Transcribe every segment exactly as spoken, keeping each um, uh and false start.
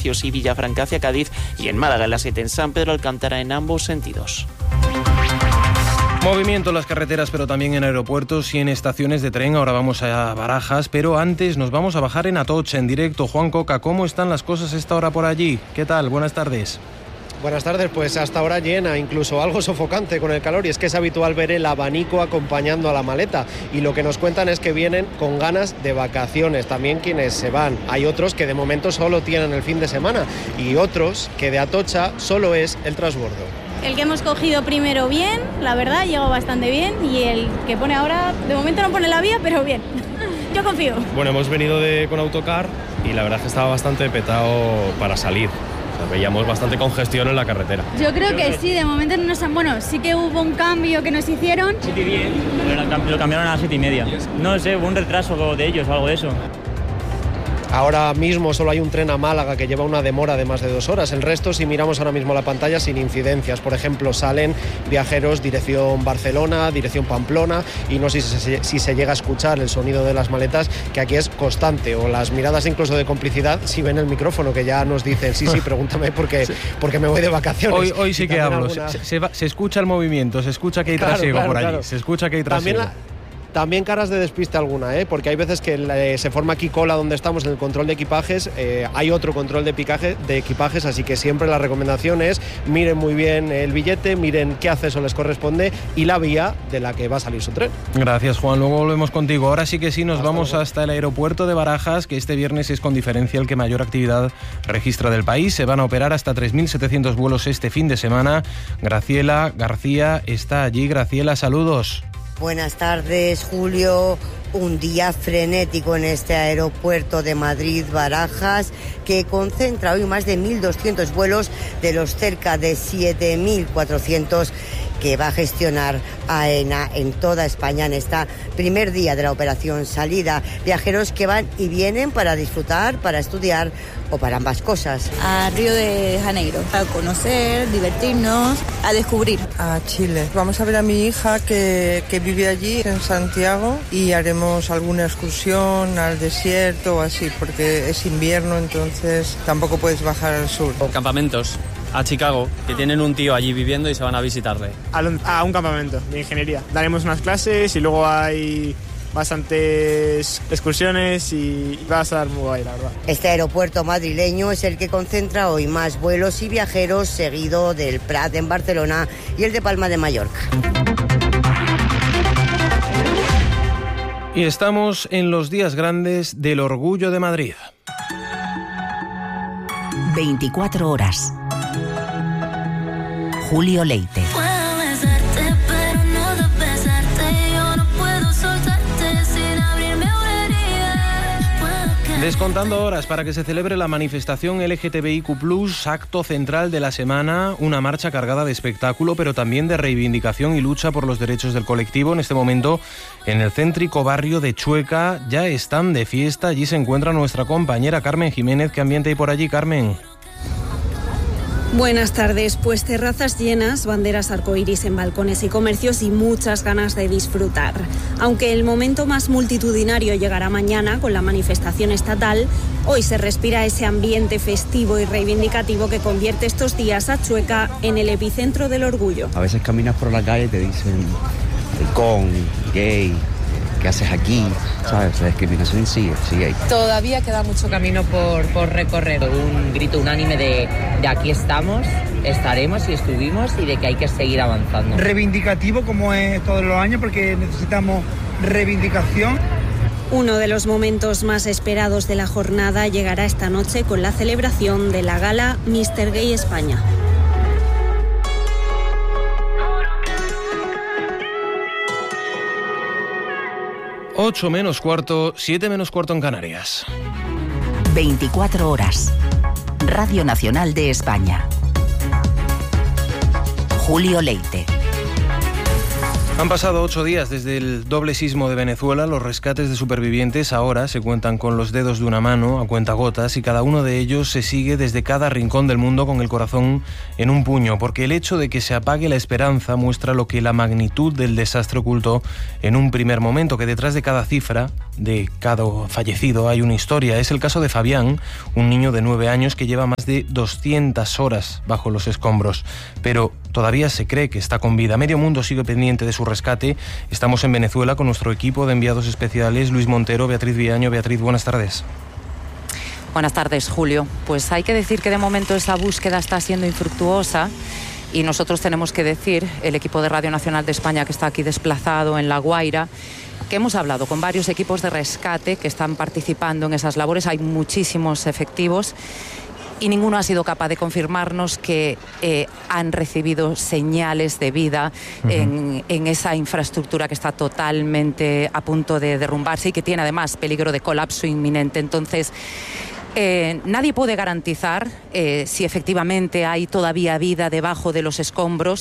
Comercios y Villafranca hacia Cádiz, y en Málaga en la siete en San Pedro Alcántara en ambos sentidos. Movimiento en las carreteras, pero también en aeropuertos y en estaciones de tren. Ahora vamos a Barajas, pero antes nos vamos a bajar en Atocha, en directo. Juan Coca, ¿cómo están las cosas a esta hora por allí? ¿Qué tal? Buenas tardes. Buenas tardes, pues hasta ahora llena, incluso algo sofocante con el calor, y es que es habitual ver el abanico acompañando a la maleta, y lo que nos cuentan es que vienen con ganas de vacaciones, también quienes se van. Hay otros que de momento solo tienen el fin de semana, y otros que de Atocha solo es el transbordo. El que hemos cogido primero bien, la verdad, llegó bastante bien, y el que pone ahora, de momento no pone la vía, pero bien. Yo confío. Bueno, hemos venido de, con autocar y la verdad es que estaba bastante petado para salir. O sea, veíamos bastante congestión en la carretera. Yo creo que sí, de momento no nos han... Bueno, sí que hubo un cambio que nos hicieron. siete y diez, lo cambiaron a las siete y media. No sé, hubo un retraso de ellos o algo de eso. Ahora mismo solo hay un tren a Málaga que lleva una demora de más de dos horas. El resto, si miramos ahora mismo la pantalla, sin incidencias. Por ejemplo, salen viajeros dirección Barcelona, dirección Pamplona, y no sé si se, si se llega a escuchar el sonido de las maletas, que aquí es constante, o las miradas incluso de complicidad si ven el micrófono, que ya nos dicen, sí, sí, pregúntame porque, sí. porque me voy de vacaciones. Hoy, hoy sí que hablo, alguna... se, se, va, se escucha el movimiento, se escucha que hay claro, trasiego claro, por allí, claro. se escucha que hay trasiego. También la... También caras de despiste alguna, ¿eh? Porque hay veces que eh, se forma aquí cola donde estamos en el control de equipajes, eh, hay otro control de, picaje, de equipajes, así que siempre la recomendación es miren muy bien el billete, miren qué acceso les corresponde y la vía de la que va a salir su tren. Gracias, Juan, luego volvemos contigo. Ahora sí que sí, nos hasta vamos luego. Hasta el aeropuerto de Barajas, que este viernes es con diferencia el que mayor actividad registra del país. Se van a operar hasta tres mil setecientos vuelos este fin de semana. Graciela García está allí. Graciela, saludos. Buenas tardes, Julio. Un día frenético en este aeropuerto de Madrid-Barajas, que concentra hoy más de mil doscientos vuelos de los cerca de siete mil cuatrocientos que va a gestionar AENA en toda España en este primer día de la operación salida. Viajeros que van y vienen para disfrutar, para estudiar o para ambas cosas. A Río de Janeiro, a conocer, divertirnos, a descubrir. A Chile. Vamos a ver a mi hija que, que vive allí en Santiago y haremos alguna excursión al desierto o así, porque es invierno, entonces tampoco puedes bajar al sur. Campamentos. A Chicago, que tienen un tío allí viviendo y se van a visitarle. A un campamento de ingeniería. Daremos unas clases y luego hay bastantes excursiones y va a estar muy guay, la verdad. Este aeropuerto madrileño es el que concentra hoy más vuelos y viajeros, seguido del Prat en Barcelona y el de Palma de Mallorca. Y estamos en los días grandes del Orgullo de Madrid. veinticuatro horas. Julio Leite. Descontando horas para que se celebre la manifestación L G T B I Q plus, acto central de la semana, una marcha cargada de espectáculo, pero también de reivindicación y lucha por los derechos del colectivo. En este momento, en el céntrico barrio de Chueca, ya están de fiesta. Allí se encuentra nuestra compañera Carmen Jiménez. ¿Qué ambiente hay por allí, Carmen? Buenas tardes, pues terrazas llenas, banderas arcoíris en balcones y comercios y muchas ganas de disfrutar. Aunque el momento más multitudinario llegará mañana con la manifestación estatal, hoy se respira ese ambiente festivo y reivindicativo que convierte estos días a Chueca en el epicentro del orgullo. A veces caminas por la calle y te dicen halcón, gay, ¿qué haces aquí? ¿Sabes? La discriminación sigue, sigue ahí. Todavía queda mucho camino por, por recorrer. Un grito unánime de, de aquí estamos, estaremos y estuvimos y de que hay que seguir avanzando. Reivindicativo como es todos los años porque necesitamos reivindicación. Uno de los momentos más esperados de la jornada llegará esta noche con la celebración de la gala míster Gay España. ocho menos cuarto, siete menos cuarto en Canarias. veinticuatro horas. Radio Nacional de España. Julio Leite. Han pasado ocho días desde el doble sismo de Venezuela. Los rescates de supervivientes ahora se cuentan con los dedos de una mano, a cuentagotas, y cada uno de ellos se sigue desde cada rincón del mundo con el corazón en un puño, porque el hecho de que se apague la esperanza muestra lo que la magnitud del desastre ocultó en un primer momento, que detrás de cada cifra, de cada fallecido, hay una historia. Es el caso de Fabián, un niño de nueve años que lleva más de doscientas horas bajo los escombros, pero todavía se cree que está con vida. Medio mundo sigue pendiente de su rescate. Estamos en Venezuela con nuestro equipo de enviados especiales, Luis Montero, Beatriz Villaño. Beatriz, buenas tardes. Buenas tardes, Julio. Pues hay que decir que de momento esa búsqueda está siendo infructuosa y nosotros tenemos que decir, el equipo de Radio Nacional de España que está aquí desplazado en La Guaira, que hemos hablado con varios equipos de rescate que están participando en esas labores. Hay muchísimos efectivos y ninguno ha sido capaz de confirmarnos que eh, han recibido señales de vida uh-huh. en, en esa infraestructura que está totalmente a punto de derrumbarse y que tiene además peligro de colapso inminente. Entonces, Eh, nadie puede garantizar eh, si efectivamente hay todavía vida debajo de los escombros.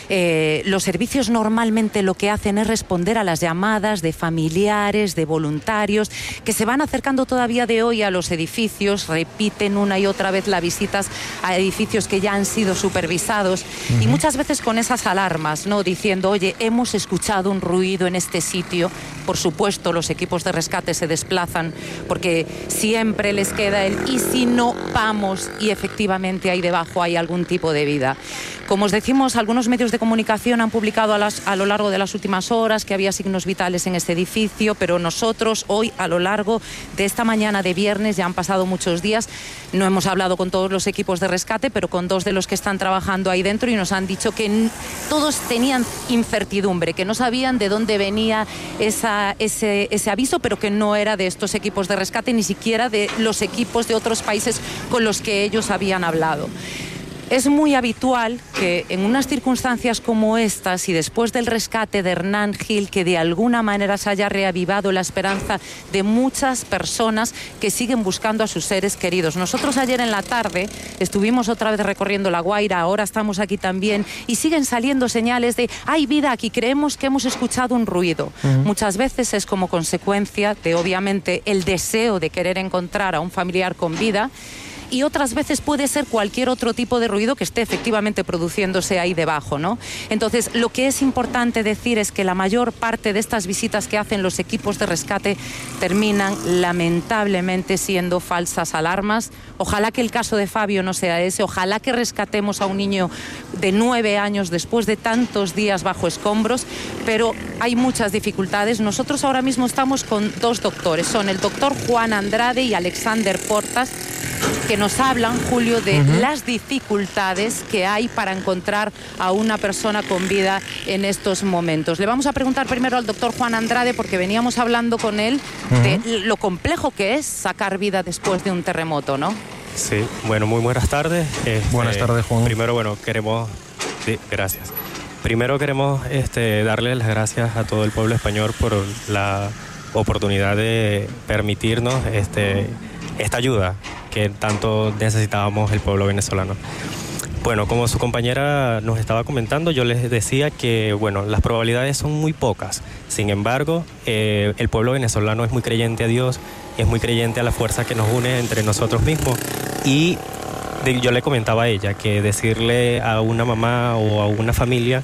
Eh, los servicios normalmente lo que hacen es responder a las llamadas de familiares, de voluntarios, que se van acercando todavía de hoy a los edificios, repiten una y otra vez las visitas a edificios que ya han sido supervisados uh-huh. y muchas veces con esas alarmas, ¿no? Diciendo, oye, hemos escuchado un ruido en este sitio. Por supuesto, los equipos de rescate se desplazan porque siempre les queda el ¿y si no vamos y efectivamente ahí debajo hay algún tipo de vida? Como os decimos, algunos medios de comunicación han publicado a, las, a lo largo de las últimas horas que había signos vitales en este edificio, pero nosotros hoy, a lo largo de esta mañana de viernes, ya han pasado muchos días, no hemos hablado con todos los equipos de rescate, pero con dos de los que están trabajando ahí dentro y nos han dicho que n- todos tenían incertidumbre, que no sabían de dónde venía esa, ese, ese aviso, pero que no era de estos equipos de rescate, ni siquiera de los equipos de otros países con los que ellos habían hablado. Es muy habitual que en unas circunstancias como estas y después del rescate de Hernán Gil, que de alguna manera se haya reavivado la esperanza de muchas personas que siguen buscando a sus seres queridos. Nosotros ayer en la tarde estuvimos otra vez recorriendo La Guaira, ahora estamos aquí también y siguen saliendo señales de hay vida aquí, creemos que hemos escuchado un ruido. Uh-huh. Muchas veces es como consecuencia de obviamente el deseo de querer encontrar a un familiar con vida. Y otras veces puede ser cualquier otro tipo de ruido que esté efectivamente produciéndose ahí debajo, ¿no? Entonces, lo que es importante decir es que la mayor parte de estas visitas que hacen los equipos de rescate terminan lamentablemente siendo falsas alarmas. Ojalá que el caso de Fabio no sea ese, ojalá que rescatemos a un niño de nueve años después de tantos días bajo escombros, pero hay muchas dificultades. Nosotros ahora mismo estamos con dos doctores, son el doctor Juan Andrade y Alexander Portas, que nos hablan, Julio, de uh-huh. las dificultades que hay para encontrar a una persona con vida en estos momentos. Le vamos a preguntar primero al doctor Juan Andrade, porque veníamos hablando con él uh-huh. de lo complejo que es sacar vida después de un terremoto, ¿no? Sí, bueno, muy buenas tardes. Este, buenas tardes, Juan. Primero, bueno, queremos... Sí, gracias. Primero queremos este, darle las gracias a todo el pueblo español por la oportunidad de permitirnos este, esta ayuda que tanto necesitábamos el pueblo venezolano. Bueno, como su compañera nos estaba comentando, yo les decía que, bueno, las probabilidades son muy pocas. Sin embargo, eh, el pueblo venezolano es muy creyente a Dios, es muy creyente a la fuerza que nos une entre nosotros mismos. Y de, yo le comentaba a ella que decirle a una mamá o a una familia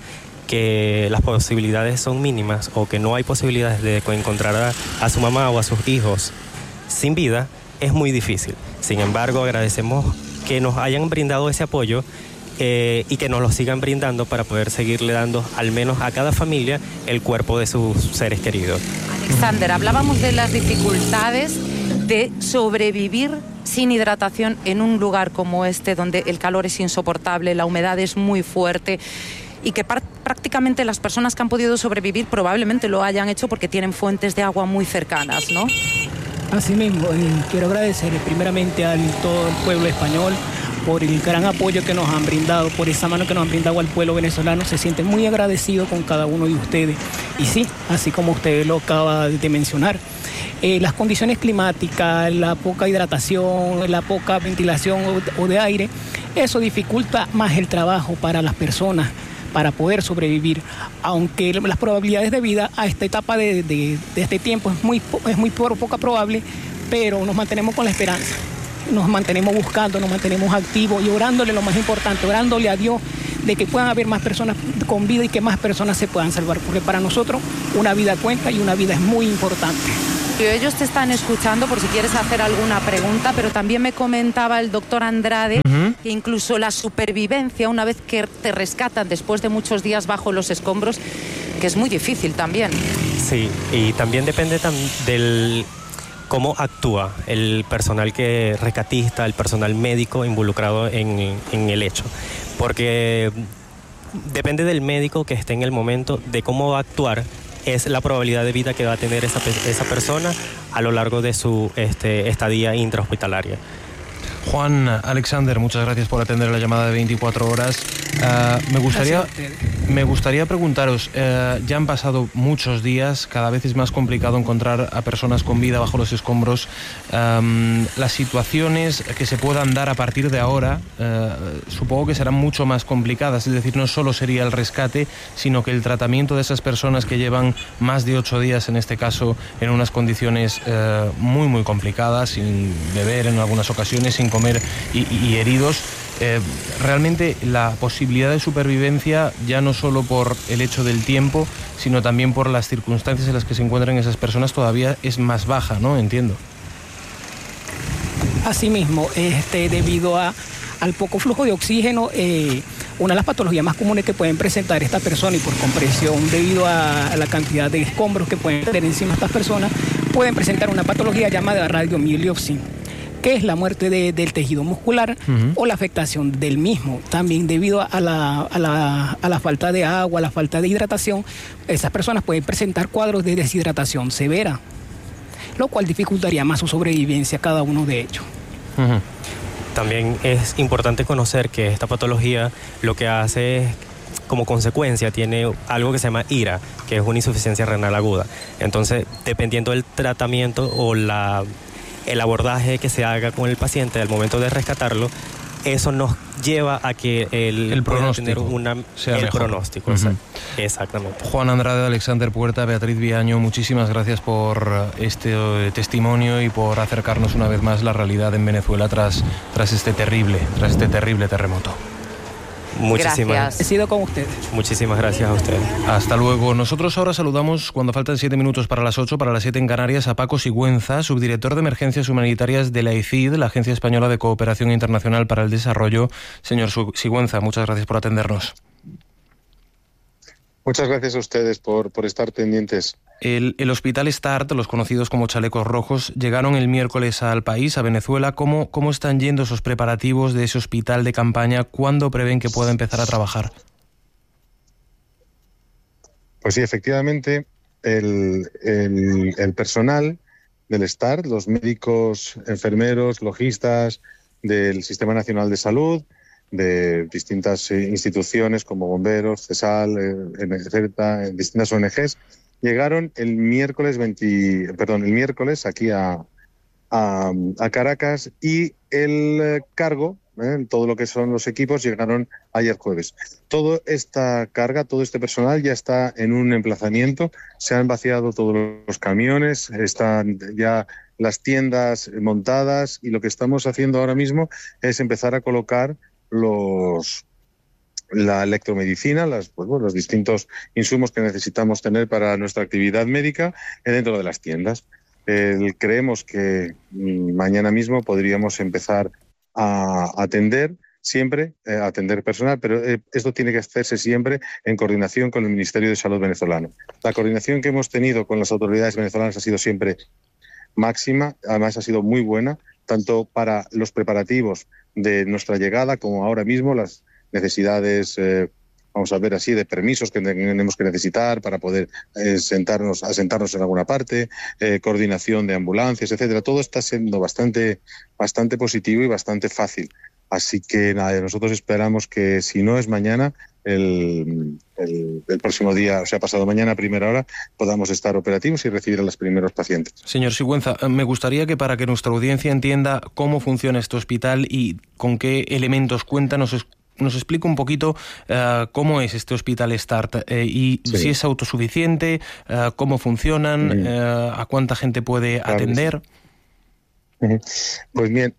que las posibilidades son mínimas o que no hay posibilidades de encontrar a, a su mamá o a sus hijos sin vida es muy difícil. Sin embargo, agradecemos que nos hayan brindado ese apoyo eh, y que nos lo sigan brindando para poder seguirle dando al menos a cada familia el cuerpo de sus seres queridos. Alexander, hablábamos de las dificultades de sobrevivir sin hidratación en un lugar como este, donde el calor es insoportable, la humedad es muy fuerte y que par- prácticamente las personas que han podido sobrevivir probablemente lo hayan hecho porque tienen fuentes de agua muy cercanas, ¿no? Así mismo, eh, quiero agradecer primeramente a todo el pueblo español por el gran apoyo que nos han brindado, por esa mano que nos han brindado al pueblo venezolano. Se siente muy agradecido con cada uno de ustedes. Y sí, así como usted lo acaba de mencionar, eh, las condiciones climáticas, la poca hidratación, la poca ventilación o, o de aire, eso dificulta más el trabajo para las personas. para poder sobrevivir, aunque las probabilidades de vida a esta etapa de, de, de este tiempo es muy, es muy poca probable, pero nos mantenemos con la esperanza, nos mantenemos buscando, nos mantenemos activos y orándole, lo más importante, orándole a Dios de que puedan haber más personas con vida y que más personas se puedan salvar, porque para nosotros una vida cuenta y una vida es muy importante. Ellos te están escuchando por si quieres hacer alguna pregunta, pero también me comentaba el doctor Andrade uh-huh. que incluso la supervivencia, una vez que te rescatan después de muchos días bajo los escombros, que es muy difícil también. Sí, y también depende tam- del cómo actúa el personal que rescatista, el personal médico involucrado en, en el hecho, porque depende del médico que esté en el momento, de cómo va a actuar, es la probabilidad de vida que va a tener esa, esa persona a lo largo de su este, estadía intrahospitalaria. Juan, Alexander, muchas gracias por atender la llamada de veinticuatro horas. Uh, me gustaría, me gustaría preguntaros, uh, ya han pasado muchos días, cada vez es más complicado encontrar a personas con vida bajo los escombros. Um, las situaciones que se puedan dar a partir de ahora, uh, supongo que serán mucho más complicadas, es decir, no solo sería el rescate, sino que el tratamiento de esas personas que llevan más de ocho días, en este caso, en unas condiciones uh, muy, muy complicadas, sin beber en algunas ocasiones, sin comer y, y heridos. Eh, realmente la posibilidad de supervivencia, ya no solo por el hecho del tiempo, sino también por las circunstancias en las que se encuentran esas personas, todavía es más baja, ¿no? Entiendo. Asimismo, este, debido a, al poco flujo de oxígeno, eh, una de las patologías más comunes que pueden presentar esta persona, y por compresión debido a, a la cantidad de escombros que pueden tener encima estas personas, pueden presentar una patología llamada radiomieliopsia, que es la muerte de, del tejido muscular uh-huh. o la afectación del mismo. También debido a la, a, la, a la falta de agua, a la falta de hidratación, esas personas pueden presentar cuadros de deshidratación severa, lo cual dificultaría más su sobrevivencia a cada uno de ellos. Uh-huh. También es importante conocer que esta patología lo que hace es, como consecuencia, tiene algo que se llama I R A, que es una insuficiencia renal aguda. Entonces, dependiendo del tratamiento o la el abordaje que se haga con el paciente al momento de rescatarlo, eso nos lleva a que el, el pronóstico tener una, sea el mejor. pronóstico. Uh-huh. Exactamente. Juan Andrade, Alexander Puerta, Beatriz Viaño, muchísimas gracias por este testimonio y por acercarnos una vez más la realidad en Venezuela tras, tras este terrible, tras este terrible terremoto. Muchísimas gracias. He sido con ustedes. Muchísimas gracias a ustedes. Hasta luego. Nosotros ahora saludamos, cuando faltan siete minutos para las ocho, para las siete en Canarias, a Paco Sigüenza, subdirector de Emergencias Humanitarias de la E C I D, la Agencia Española de Cooperación Internacional para el Desarrollo. Señor Sigüenza, muchas gracias por atendernos. Muchas gracias a ustedes por, por estar pendientes. El, el Hospital START, los conocidos como chalecos rojos, llegaron el miércoles al país, a Venezuela. ¿Cómo, cómo están yendo esos preparativos de ese hospital de campaña? ¿Cuándo prevén que pueda empezar a trabajar? Pues sí, efectivamente, el, el, el personal del START, los médicos, enfermeros, logistas del Sistema Nacional de Salud, de distintas instituciones como bomberos, CESAL, etcétera, distintas O N Ges, llegaron el miércoles veinte, perdón, el miércoles aquí a, a, a Caracas, y el cargo, ¿eh? todo lo que son los equipos, llegaron ayer jueves. Toda esta carga, todo este personal ya está en un emplazamiento, se han vaciado todos los camiones, están ya las tiendas montadas, y lo que estamos haciendo ahora mismo es empezar a colocar los la electromedicina, las, pues, bueno, los distintos insumos que necesitamos tener para nuestra actividad médica dentro de las tiendas. Eh, creemos que mañana mismo podríamos empezar a atender, siempre eh, a atender personal, pero eh, esto tiene que hacerse siempre en coordinación con el Ministerio de Salud venezolano. La coordinación que hemos tenido con las autoridades venezolanas ha sido siempre máxima, además ha sido muy buena, tanto para los preparativos de nuestra llegada como ahora mismo las necesidades, eh, vamos a ver así, de permisos que tenemos que necesitar para poder eh, sentarnos, asentarnos en alguna parte, eh, coordinación de ambulancias, etcétera. Todo está siendo bastante, bastante positivo y bastante fácil. Así que nada, nosotros esperamos que, si no es mañana, el, el, el próximo día, o sea, pasado mañana a primera hora, podamos estar operativos y recibir a los primeros pacientes. Señor Sigüenza, me gustaría que, para que nuestra audiencia entienda cómo funciona este hospital y con qué elementos cuenta, nos nos explique un poquito uh, cómo es este Hospital Start eh, y sí. si es autosuficiente, uh, cómo funcionan, sí. uh, a cuánta gente puede claro atender. Sí. Pues bien,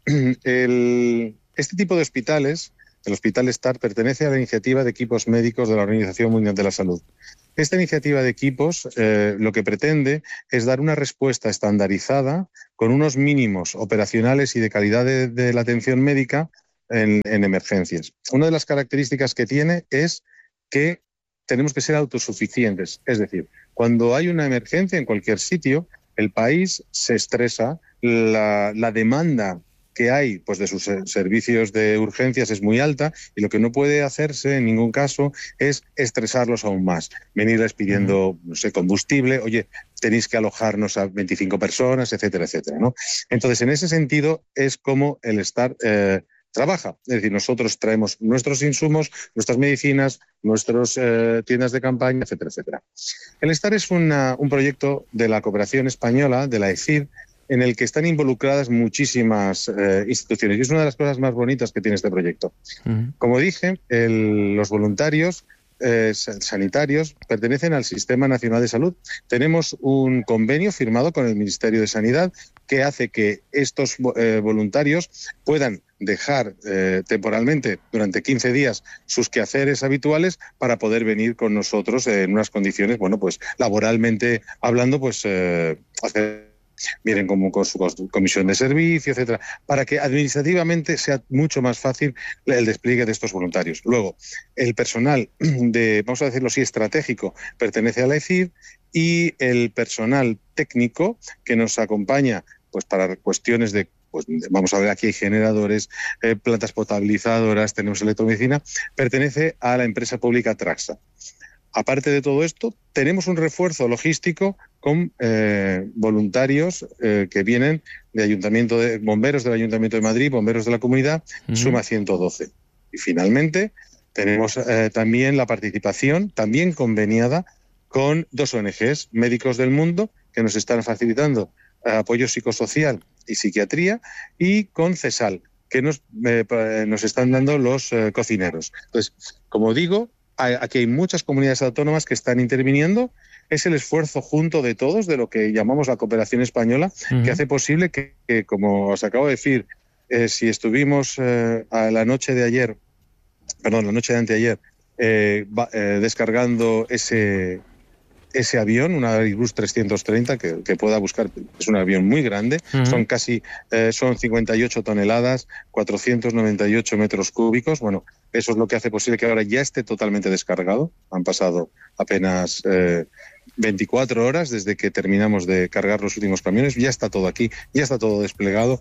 el, este tipo de hospitales, el Hospital Start, pertenece a la iniciativa de equipos médicos de la Organización Mundial de la Salud. Esta iniciativa de equipos eh, lo que pretende es dar una respuesta estandarizada con unos mínimos operacionales y de calidad de, de la atención médica en, en emergencias. Una de las características que tiene es que tenemos que ser autosuficientes. Es decir, cuando hay una emergencia en cualquier sitio, el país se estresa, la, la demanda que hay pues de sus servicios de urgencias es muy alta y lo que no puede hacerse en ningún caso es estresarlos aún más, venirles pidiendo no sé, combustible, oye, tenéis que alojarnos a veinticinco personas, etcétera, etcétera, ¿no? Entonces, en ese sentido es como el Start eh, trabaja, es decir, nosotros traemos nuestros insumos, nuestras medicinas, nuestras eh, tiendas de campaña, etcétera, etcétera. El Start es una, un proyecto de la cooperación española, de la E C I D, en el que están involucradas muchísimas eh, instituciones. Y es una de las cosas más bonitas que tiene este proyecto. Uh-huh. Como dije, el, los voluntarios eh, sanitarios pertenecen al Sistema Nacional de Salud. Tenemos un convenio firmado con el Ministerio de Sanidad que hace que estos eh, voluntarios puedan dejar eh, temporalmente durante quince días sus quehaceres habituales para poder venir con nosotros en unas condiciones, bueno, pues laboralmente hablando, pues eh, hacer vienen como con su comisión de servicio, etcétera, para que administrativamente sea mucho más fácil el despliegue de estos voluntarios. Luego, el personal de, vamos a decirlo así, estratégico, pertenece a la E C I D y el personal técnico que nos acompaña pues para cuestiones de, pues vamos a ver, aquí hay generadores, eh, plantas potabilizadoras, tenemos electromedicina, pertenece a la empresa pública Traxa. Aparte de todo esto, tenemos un refuerzo logístico con eh, voluntarios eh, que vienen de ayuntamiento de bomberos del Ayuntamiento de Madrid, bomberos de la comunidad, uh-huh. Suma ciento doce. Y finalmente tenemos eh, también la participación, también conveniada, con dos O N Ges, Médicos del Mundo, que nos están facilitando eh, apoyo psicosocial y psiquiatría, y con CESAL, que nos, eh, nos están dando los eh, cocineros. Entonces, como digo, aquí hay muchas comunidades autónomas que están interviniendo. Es el esfuerzo junto de todos, de lo que llamamos la cooperación española, uh-huh. que hace posible que, que, como os acabo de decir, eh, si estuvimos eh, a la noche de ayer, perdón, la noche de anteayer, eh, va, eh, descargando ese, ese avión, un Airbus trescientos treinta, que, que pueda buscar, es un avión muy grande, uh-huh. son casi, eh, son cincuenta y ocho toneladas, cuatrocientos noventa y ocho metros cúbicos, bueno, eso es lo que hace posible que ahora ya esté totalmente descargado. Han pasado apenas eh, veinticuatro horas desde que terminamos de cargar los últimos camiones. Ya está todo aquí, ya está todo desplegado.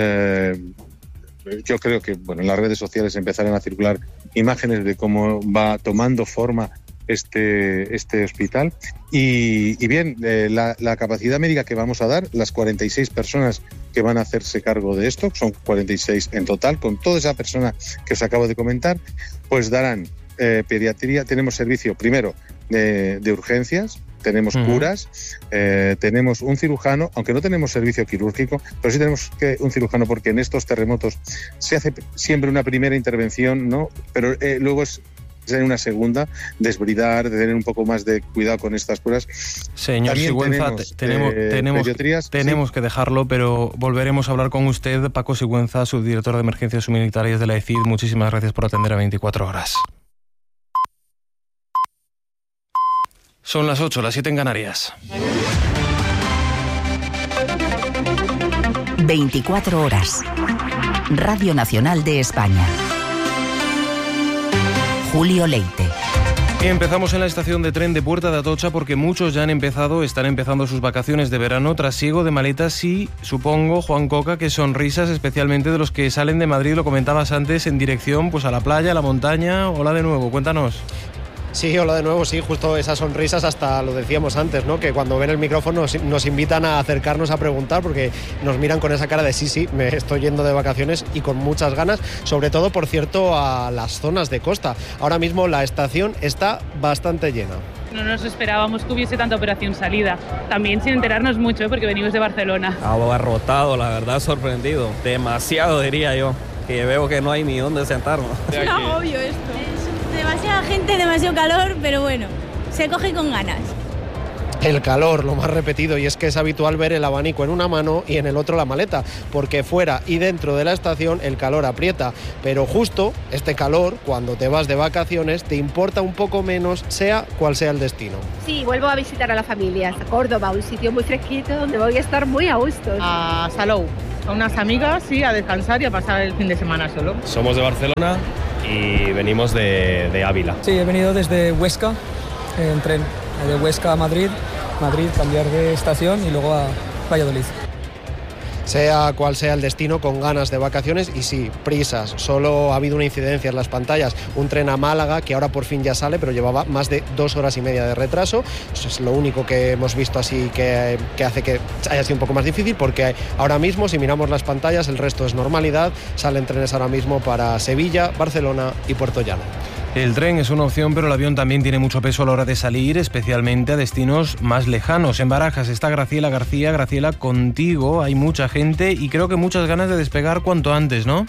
Eh, yo creo que bueno, en las redes sociales empezarán a circular imágenes de cómo va tomando forma este, este hospital. Y, y bien, eh, la, la capacidad médica que vamos a dar, las cuarenta y seis personas que van a hacerse cargo de esto, son cuarenta y seis en total, con toda esa persona que os acabo de comentar, pues darán eh, pediatría, tenemos servicio primero de, de urgencias, tenemos uh-huh. curas, eh, tenemos un cirujano, aunque no tenemos servicio quirúrgico, pero sí tenemos que, un cirujano porque en estos terremotos se hace siempre una primera intervención, ¿no? Pero eh, luego es en una segunda, desbridar, de tener un poco más de cuidado con estas curas. Señor Sigüenza, tenemos, tenemos, eh, tenemos, tenemos ¿sí? que dejarlo, pero volveremos a hablar con usted. Paco Sigüenza, subdirector de Emergencias Humanitarias de la E C I D. Muchísimas gracias por atender a veinticuatro horas. Son las ocho, las siete en Canarias. veinticuatro horas. Radio Nacional de España. Julio Leite. Y empezamos en la estación de tren de Puerta de Atocha porque muchos ya han empezado, están empezando sus vacaciones de verano, trasiego de maletas y, supongo, Juan Coca, que sonrisas especialmente de los que salen de Madrid, lo comentabas antes, en dirección pues a la playa, a la montaña. Hola de nuevo, cuéntanos. Sí, hola de nuevo, sí, justo esas sonrisas, hasta lo decíamos antes, ¿no? Que cuando ven el micrófono nos, nos invitan a acercarnos a preguntar porque nos miran con esa cara de sí, sí, me estoy yendo de vacaciones y con muchas ganas, sobre todo, por cierto, a las zonas de costa. Ahora mismo la estación está bastante llena. No nos esperábamos que hubiese tanta operación salida, también sin enterarnos mucho, ¿eh? Porque venimos de Barcelona. Abarrotado, la verdad, sorprendido, demasiado diría yo. que veo que no hay ni dónde sentarnos. Es un agobio esto. Es demasiada gente, demasiado calor, pero bueno, se coge con ganas. El calor, lo más repetido, y es que es habitual ver el abanico en una mano y en el otro la maleta, porque fuera y dentro de la estación el calor aprieta, pero justo este calor, cuando te vas de vacaciones, te importa un poco menos, sea cual sea el destino. Sí, vuelvo a visitar a la familia, a Córdoba, un sitio muy fresquito donde voy a estar muy a gusto. A Salou, a unas amigas, sí, a descansar y a pasar el fin de semana solo. Somos de Barcelona y venimos de, de Ávila. Sí, he venido desde Huesca, en tren, de Huesca a Madrid, Madrid, cambiar de estación y luego a Valladolid. Sea cual sea el destino, con ganas de vacaciones y sí, prisas. Solo ha habido una incidencia en las pantallas, un tren a Málaga que ahora por fin ya sale, pero llevaba más de dos horas y media de retraso. Eso es lo único que hemos visto así que, que hace que haya sido un poco más difícil, porque ahora mismo, si miramos las pantallas, el resto es normalidad. Salen trenes ahora mismo para Sevilla, Barcelona y Puerto Llano. El tren es una opción, pero el avión también tiene mucho peso a la hora de salir, especialmente a destinos más lejanos. En Barajas está Graciela García. Graciela, contigo hay mucha gente y creo que muchas ganas de despegar cuanto antes, ¿no?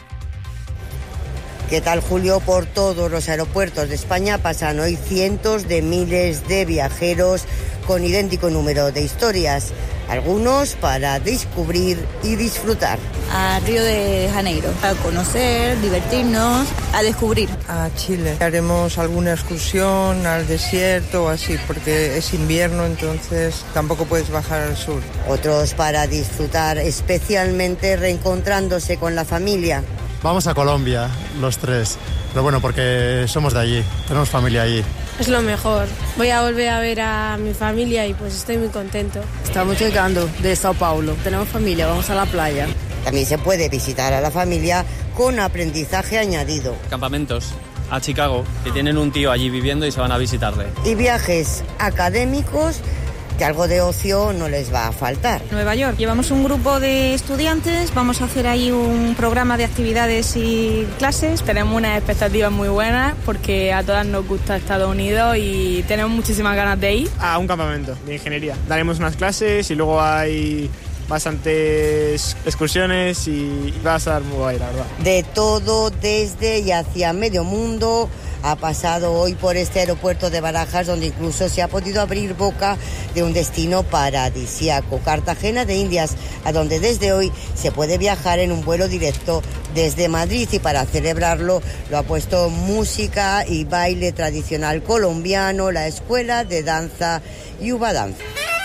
¿Qué tal, Julio? Por todos los aeropuertos de España pasan hoy cientos de miles de viajeros con idéntico número de historias, algunos para descubrir y disfrutar. A Río de Janeiro, a conocer, divertirnos, a descubrir. A Chile. Haremos alguna excursión al desierto o así, porque es invierno, entonces tampoco puedes bajar al sur. Otros para disfrutar, especialmente reencontrándose con la familia. Vamos a Colombia, los tres, pero bueno, porque somos de allí, tenemos familia allí. Es lo mejor. Voy a volver a ver a mi familia y pues estoy muy contento. Estamos llegando de Sao Paulo, tenemos familia, vamos a la playa. También se puede visitar a la familia con aprendizaje añadido. Campamentos a Chicago, que tienen un tío allí viviendo y se van a visitarle. Y viajes académicos, que algo de ocio no les va a faltar. Nueva York. Llevamos un grupo de estudiantes, vamos a hacer ahí un programa de actividades y clases. Tenemos unas expectativas muy buenas porque a todas nos gusta Estados Unidos y tenemos muchísimas ganas de ir. A un campamento de ingeniería. Daremos unas clases y luego hay bastantes excursiones y va a estar muy guay, la verdad. De todo, desde y hacia medio mundo, ha pasado hoy por este aeropuerto de Barajas, donde incluso se ha podido abrir boca de un destino paradisíaco, Cartagena de Indias, a donde desde hoy se puede viajar en un vuelo directo desde Madrid, y para celebrarlo lo ha puesto música y baile tradicional colombiano, la Escuela de Danza Yuba Danza.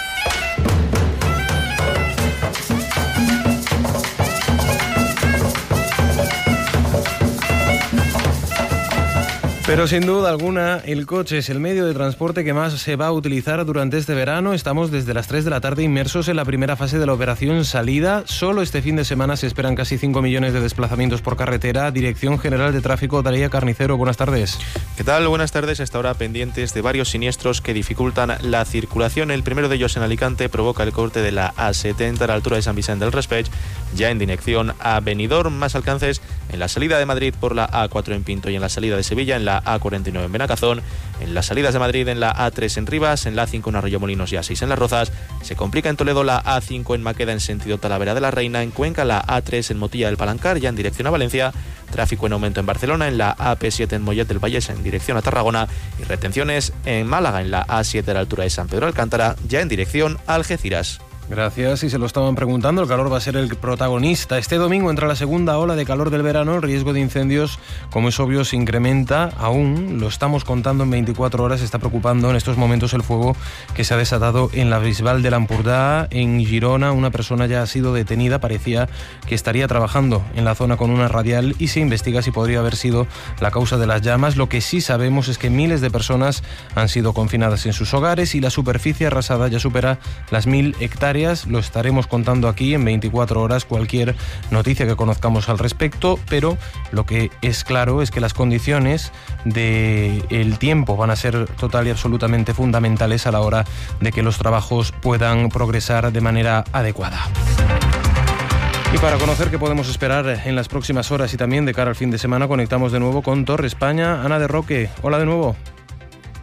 Pero sin duda alguna, el coche es el medio de transporte que más se va a utilizar durante este verano. Estamos desde las tres de la tarde inmersos en la primera fase de la operación salida. Solo este fin de semana se esperan casi cinco millones de desplazamientos por carretera. Dirección General de Tráfico, Daría Carnicero, buenas tardes. ¿Qué tal? Buenas tardes. Hasta ahora pendientes de varios siniestros que dificultan la circulación. El primero de ellos en Alicante provoca el corte de la A setenta a la altura de San Vicente del Raspeig, ya en dirección a Benidorm. Más alcances en la salida de Madrid por la A cuatro en Pinto y en la salida de Sevilla en la A cuarenta y nueve en Benacazón, en las salidas de Madrid en la A tres en Rivas, en la A cinco en Arroyomolinos y A seis en Las Rozas. Se complica en Toledo la A cinco en Maqueda en sentido Talavera de la Reina, en Cuenca la A tres en Motilla del Palancar ya en dirección a Valencia, tráfico en aumento en Barcelona en la A P siete en Mollet del Vallés en dirección a Tarragona y retenciones en Málaga en la A siete a la altura de San Pedro de Alcántara ya en dirección a Algeciras. Gracias, y se lo estaban preguntando, el calor va a ser el protagonista. Este domingo entra la segunda ola de calor del verano, el riesgo de incendios, como es obvio, se incrementa aún, lo estamos contando en veinticuatro horas, está preocupando en estos momentos el fuego que se ha desatado en la Bisbal de l'Empordà, en Girona. Una persona ya ha sido detenida, parecía que estaría trabajando en la zona con una radial y se investiga si podría haber sido la causa de las llamas. Lo que sí sabemos es que miles de personas han sido confinadas en sus hogares y la superficie arrasada ya supera las mil hectáreas. Lo estaremos contando aquí en veinticuatro horas, cualquier noticia que conozcamos al respecto, pero lo que es claro es que las condiciones del tiempo van a ser total y absolutamente fundamentales a la hora de que los trabajos puedan progresar de manera adecuada. Y para conocer qué podemos esperar en las próximas horas y también de cara al fin de semana, conectamos de nuevo con Torre España. Ana de Roque, hola de nuevo.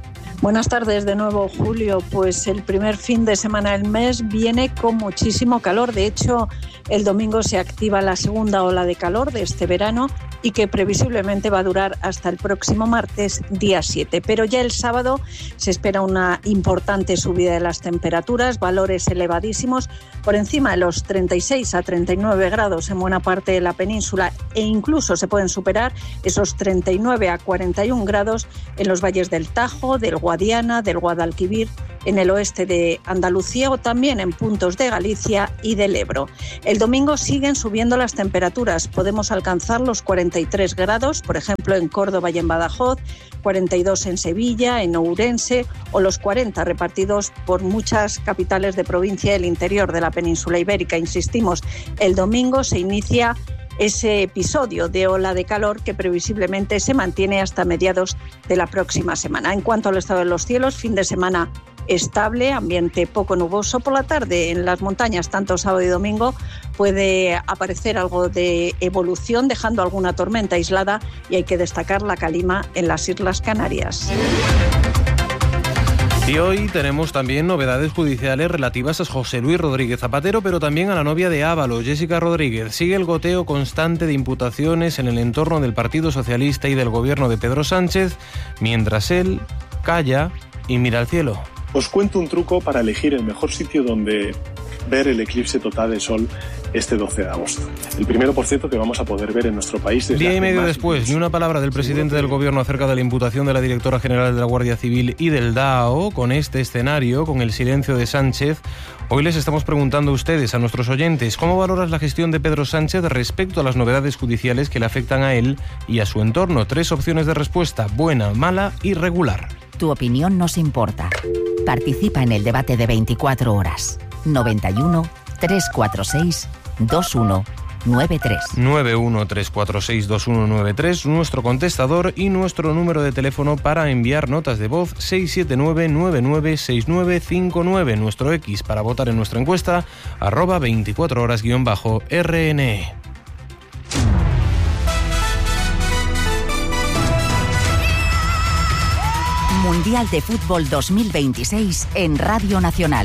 Buenas tardes de nuevo, Julio. Pues el primer fin de semana del mes viene con muchísimo calor. De hecho, el domingo se activa la segunda ola de calor de este verano y que previsiblemente va a durar hasta el próximo martes, día siete. Pero ya el sábado se espera una importante subida de las temperaturas, valores elevadísimos, por encima de los treinta y seis a treinta y nueve grados en buena parte de la península, e incluso se pueden superar esos treinta y nueve a cuarenta y uno grados en los valles del Tajo, del Guadiana, del Guadalquivir, en el oeste de Andalucía o también en puntos de Galicia y del Ebro. El domingo siguen subiendo las temperaturas. Podemos alcanzar los cuarenta y tres grados, por ejemplo en Córdoba y en Badajoz, cuarenta y dos en Sevilla, en Ourense, o los cuarenta repartidos por muchas capitales de provincia del interior de la península ibérica. Insistimos, el domingo se inicia ese episodio de ola de calor que previsiblemente se mantiene hasta mediados de la próxima semana. En cuanto al estado de los cielos, fin de semana estable, ambiente poco nuboso. Por la tarde en las montañas, tanto sábado y domingo, puede aparecer algo de evolución, dejando alguna tormenta aislada, y hay que destacar la calima en las Islas Canarias. Y hoy tenemos también novedades judiciales relativas a José Luis Rodríguez Zapatero, pero también a la novia de Ábalos, Jessica Rodríguez. Sigue el goteo constante de imputaciones en el entorno del Partido Socialista y del gobierno de Pedro Sánchez, mientras él calla y mira al cielo. Os cuento un truco para elegir el mejor sitio donde ver el eclipse total de sol este doce de agosto. El primero, por cierto, que vamos a poder ver en nuestro país desde Día y medio después, ni una palabra del presidente del gobierno acerca de la imputación de la directora general de la Guardia Civil y del D A O. Con este escenario, con el silencio de Sánchez, hoy les estamos preguntando a ustedes, a nuestros oyentes, ¿cómo valoras la gestión de Pedro Sánchez respecto a las novedades judiciales que le afectan a él y a su entorno? Tres opciones de respuesta: buena, mala y regular. Tu opinión nos importa. Participa en el debate de veinticuatro horas. noventa y uno, trescientos cuarenta y seis, veintiuno noventa y tres. nueve uno tres cuatro seis dos uno nueve tres, nuestro contestador, y nuestro número de teléfono para enviar notas de voz seis siete nueve nueve nueve seis nueve cinco nueve. Nuestro X para votar en nuestra encuesta, arroba veinticuatro horas guión bajo R N E. Mundial de Fútbol dos mil veintiséis en Radio Nacional.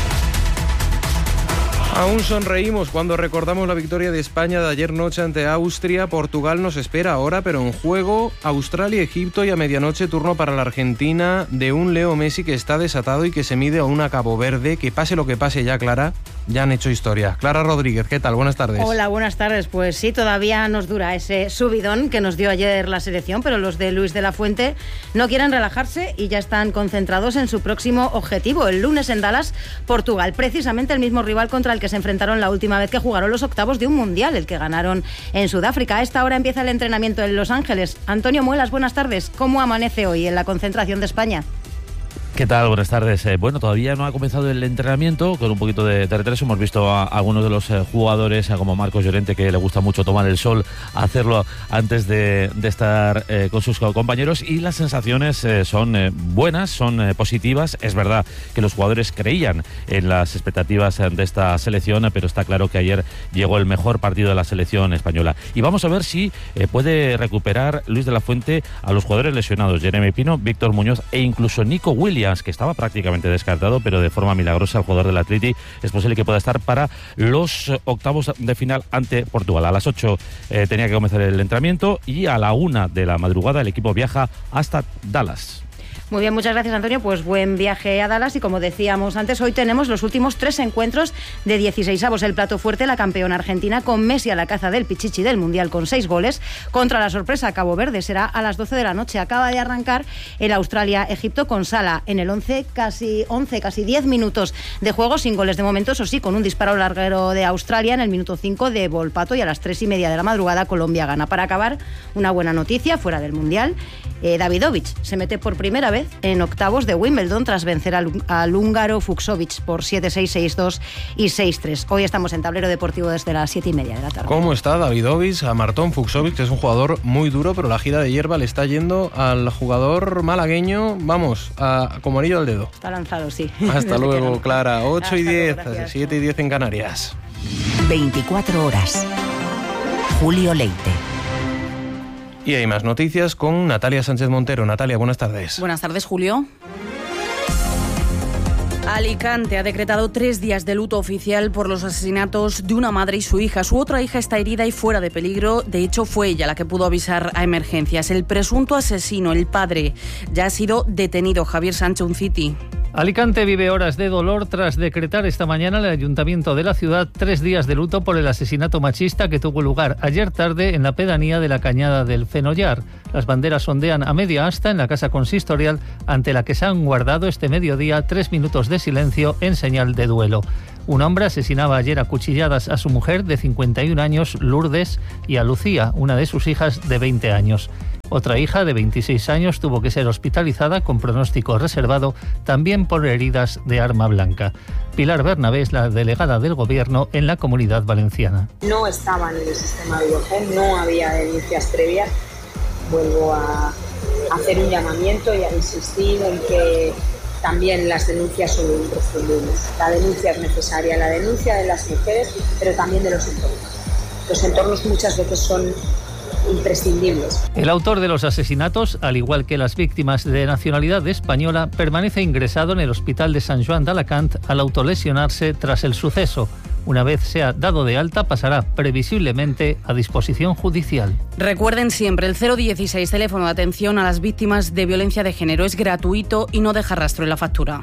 Aún sonreímos cuando recordamos la victoria de España de ayer noche ante Austria. Portugal nos espera ahora, pero en juego Australia, Egipto, y a medianoche turno para la Argentina de un Leo Messi que está desatado y que se mide a una Cabo Verde. Que pase lo que pase ya, Clara, ya han hecho historia. Clara Rodríguez, ¿qué tal? Buenas tardes. Hola, buenas tardes. Pues sí, todavía nos dura ese subidón que nos dio ayer la selección, pero los de Luis de la Fuente no quieren relajarse y ya están concentrados en su próximo objetivo, el lunes en Dallas, Portugal, precisamente el mismo rival contra el que se enfrentaron la última vez que jugaron los octavos de un mundial, el que ganaron en Sudáfrica. A esta hora empieza el entrenamiento en Los Ángeles. Antonio Muelas, buenas tardes. ¿Cómo amanece hoy en la concentración de España? ¿Qué tal? Buenas tardes. Eh, bueno, todavía no ha comenzado el entrenamiento, con un poquito de, de retraso. Hemos visto a, a algunos de los eh, jugadores, eh, como Marcos Llorente, que le gusta mucho tomar el sol, hacerlo antes de, de estar eh, con sus compañeros, y las sensaciones eh, son eh, buenas, son eh, positivas. Es verdad que los jugadores creían en las expectativas eh, de esta selección, pero está claro que ayer llegó el mejor partido de la selección española. Y vamos a ver si eh, puede recuperar Luis de la Fuente a los jugadores lesionados, Jeremy Pino, Víctor Muñoz e incluso Nico Williams, que estaba prácticamente descartado, pero de forma milagrosa el jugador del Atleti es posible que pueda estar para los octavos de final ante Portugal. A las ocho eh, tenía que comenzar el entrenamiento y a la una de la madrugada el equipo viaja hasta Dallas. Muy bien, muchas gracias, Antonio. Pues buen viaje a Dallas, y como decíamos antes, hoy tenemos los últimos tres encuentros de dieciseisavos. El plato fuerte, la campeona argentina con Messi a la caza del pichichi del Mundial con seis goles, contra la sorpresa Cabo Verde. Será a las doce de la noche. Acaba de arrancar el Australia-Egipto con Salah en el once, casi once, casi diez minutos de juego, sin goles de momento, eso sí, con un disparo larguero de Australia en el minuto cinco de Volpato, y a las tres y media de la madrugada Colombia gana. Para acabar, una buena noticia fuera del Mundial. Eh, Davidovich se mete por primera vez en octavos de Wimbledon tras vencer al, al húngaro Fucsovics por siete seis, seis dos y seis tres. Hoy estamos en Tablero Deportivo desde las siete y media de la tarde. ¿Cómo está Davidovich? A Martón Fucsovics, que es un jugador muy duro, pero la gira de hierba le está yendo al jugador malagueño, vamos, a, como anillo al dedo. Está lanzado, sí. Hasta luego, no. Clara. ocho y diez, siete y diez en Canarias. veinticuatro horas. Julio Leite. Y hay más noticias con Natalia Sánchez Montero. Natalia, buenas tardes. Buenas tardes, Julio. Alicante ha decretado tres días de luto oficial por los asesinatos de una madre y su hija. Su otra hija está herida y fuera de peligro. De hecho, fue ella la que pudo avisar a emergencias. El presunto asesino, el padre, ya ha sido detenido. Javier Sánchez, Un City. Alicante vive horas de dolor tras decretar esta mañana el Ayuntamiento de la ciudad tres días de luto por el asesinato machista que tuvo lugar ayer tarde en la pedanía de la Cañada del Fenollar. Las banderas ondean a media asta en la casa consistorial, ante la que se han guardado este mediodía tres minutos de silencio en señal de duelo. Un hombre asesinaba ayer a cuchilladas a su mujer de cincuenta y un años, Lourdes, y a Lucía, una de sus hijas de veinte años. Otra hija de veintiséis años tuvo que ser hospitalizada con pronóstico reservado, también por heridas de arma blanca. Pilar Bernabé es la delegada del Gobierno en la Comunidad Valenciana. No estaban en el sistema de Europol, no había denuncias previas. Vuelvo a hacer un llamamiento y a insistir en que también las denuncias son imprescindibles. La denuncia es necesaria, la denuncia de las mujeres, pero también de los entornos. Los entornos muchas veces son imprescindibles. El autor de los asesinatos, al igual que las víctimas de nacionalidad española, permanece ingresado en el Hospital de Sant Joan d'Alacant al autolesionarse tras el suceso. Una vez sea dado de alta, pasará previsiblemente a disposición judicial. Recuerden siempre el cero dieciséis, teléfono de atención a las víctimas de violencia de género. Es gratuito y no deja rastro en la factura.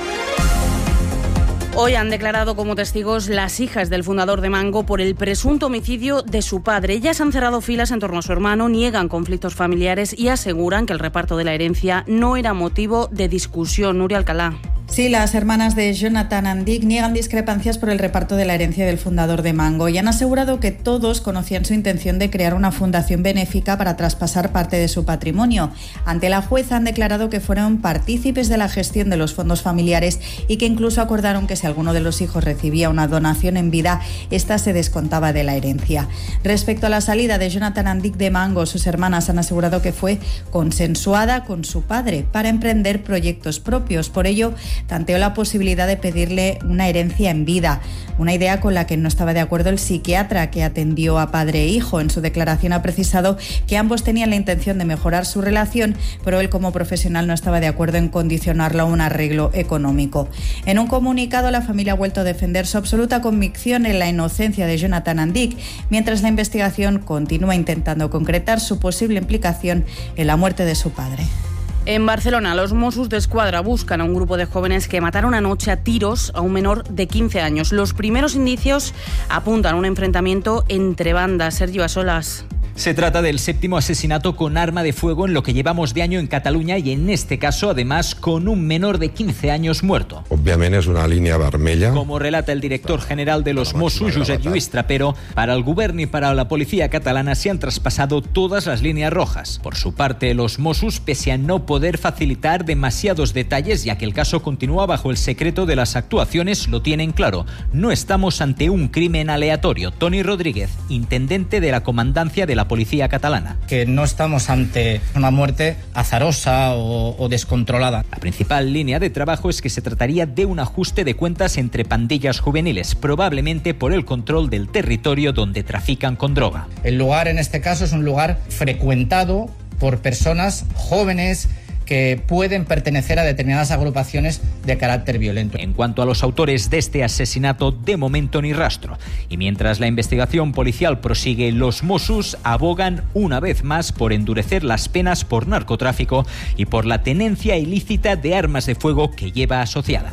Hoy han declarado como testigos las hijas del fundador de Mango por el presunto homicidio de su padre. Ellas han cerrado filas en torno a su hermano, niegan conflictos familiares y aseguran que el reparto de la herencia no era motivo de discusión. Nuria Alcalá. Sí, las hermanas de Jonathan Andic niegan discrepancias por el reparto de la herencia del fundador de Mango y han asegurado que todos conocían su intención de crear una fundación benéfica para traspasar parte de su patrimonio. Ante la jueza han declarado que fueron partícipes de la gestión de los fondos familiares y que incluso acordaron que si alguno de los hijos recibía una donación en vida, esta se descontaba de la herencia. Respecto a la salida de Jonathan Andic de Mango, sus hermanas han asegurado que fue consensuada con su padre para emprender proyectos propios. Por ello, tanteó la posibilidad de pedirle una herencia en vida, una idea con la que no estaba de acuerdo el psiquiatra que atendió a padre e hijo. En su declaración ha precisado que ambos tenían la intención de mejorar su relación, pero él como profesional no estaba de acuerdo en condicionarlo a un arreglo económico. En un comunicado, la familia ha vuelto a defender su absoluta convicción en la inocencia de Jonathan Andic, mientras la investigación continúa intentando concretar su posible implicación en la muerte de su padre. En Barcelona, los Mossos d'Esquadra buscan a un grupo de jóvenes que mataron anoche a tiros a un menor de quince años. Los primeros indicios apuntan a un enfrentamiento entre bandas. Sergio Asolas. Se trata del séptimo asesinato con arma de fuego en lo que llevamos de año en Cataluña y en este caso además con un menor de quince años muerto. Obviamente es una línea vermella. Como relata el director general de los Mossos, Josep Lluís Trapero, para el Govern y para la policía catalana se han traspasado todas las líneas rojas. Por su parte, los Mossos, pese a no poder facilitar demasiados detalles, ya que el caso continúa bajo el secreto de las actuaciones, lo tienen claro. No estamos ante un crimen aleatorio. Toni Rodríguez, intendente de la comandancia de la policía catalana. Que no estamos ante una muerte azarosa o, o descontrolada. La principal línea de trabajo es que se trataría de un ajuste de cuentas entre pandillas juveniles, probablemente por el control del territorio donde trafican con droga. El lugar en este caso es un lugar frecuentado por personas jóvenes que pueden pertenecer a determinadas agrupaciones de carácter violento. En cuanto a los autores de este asesinato, de momento ni rastro. Y mientras la investigación policial prosigue, los Mossos abogan una vez más por endurecer las penas por narcotráfico y por la tenencia ilícita de armas de fuego que lleva asociada.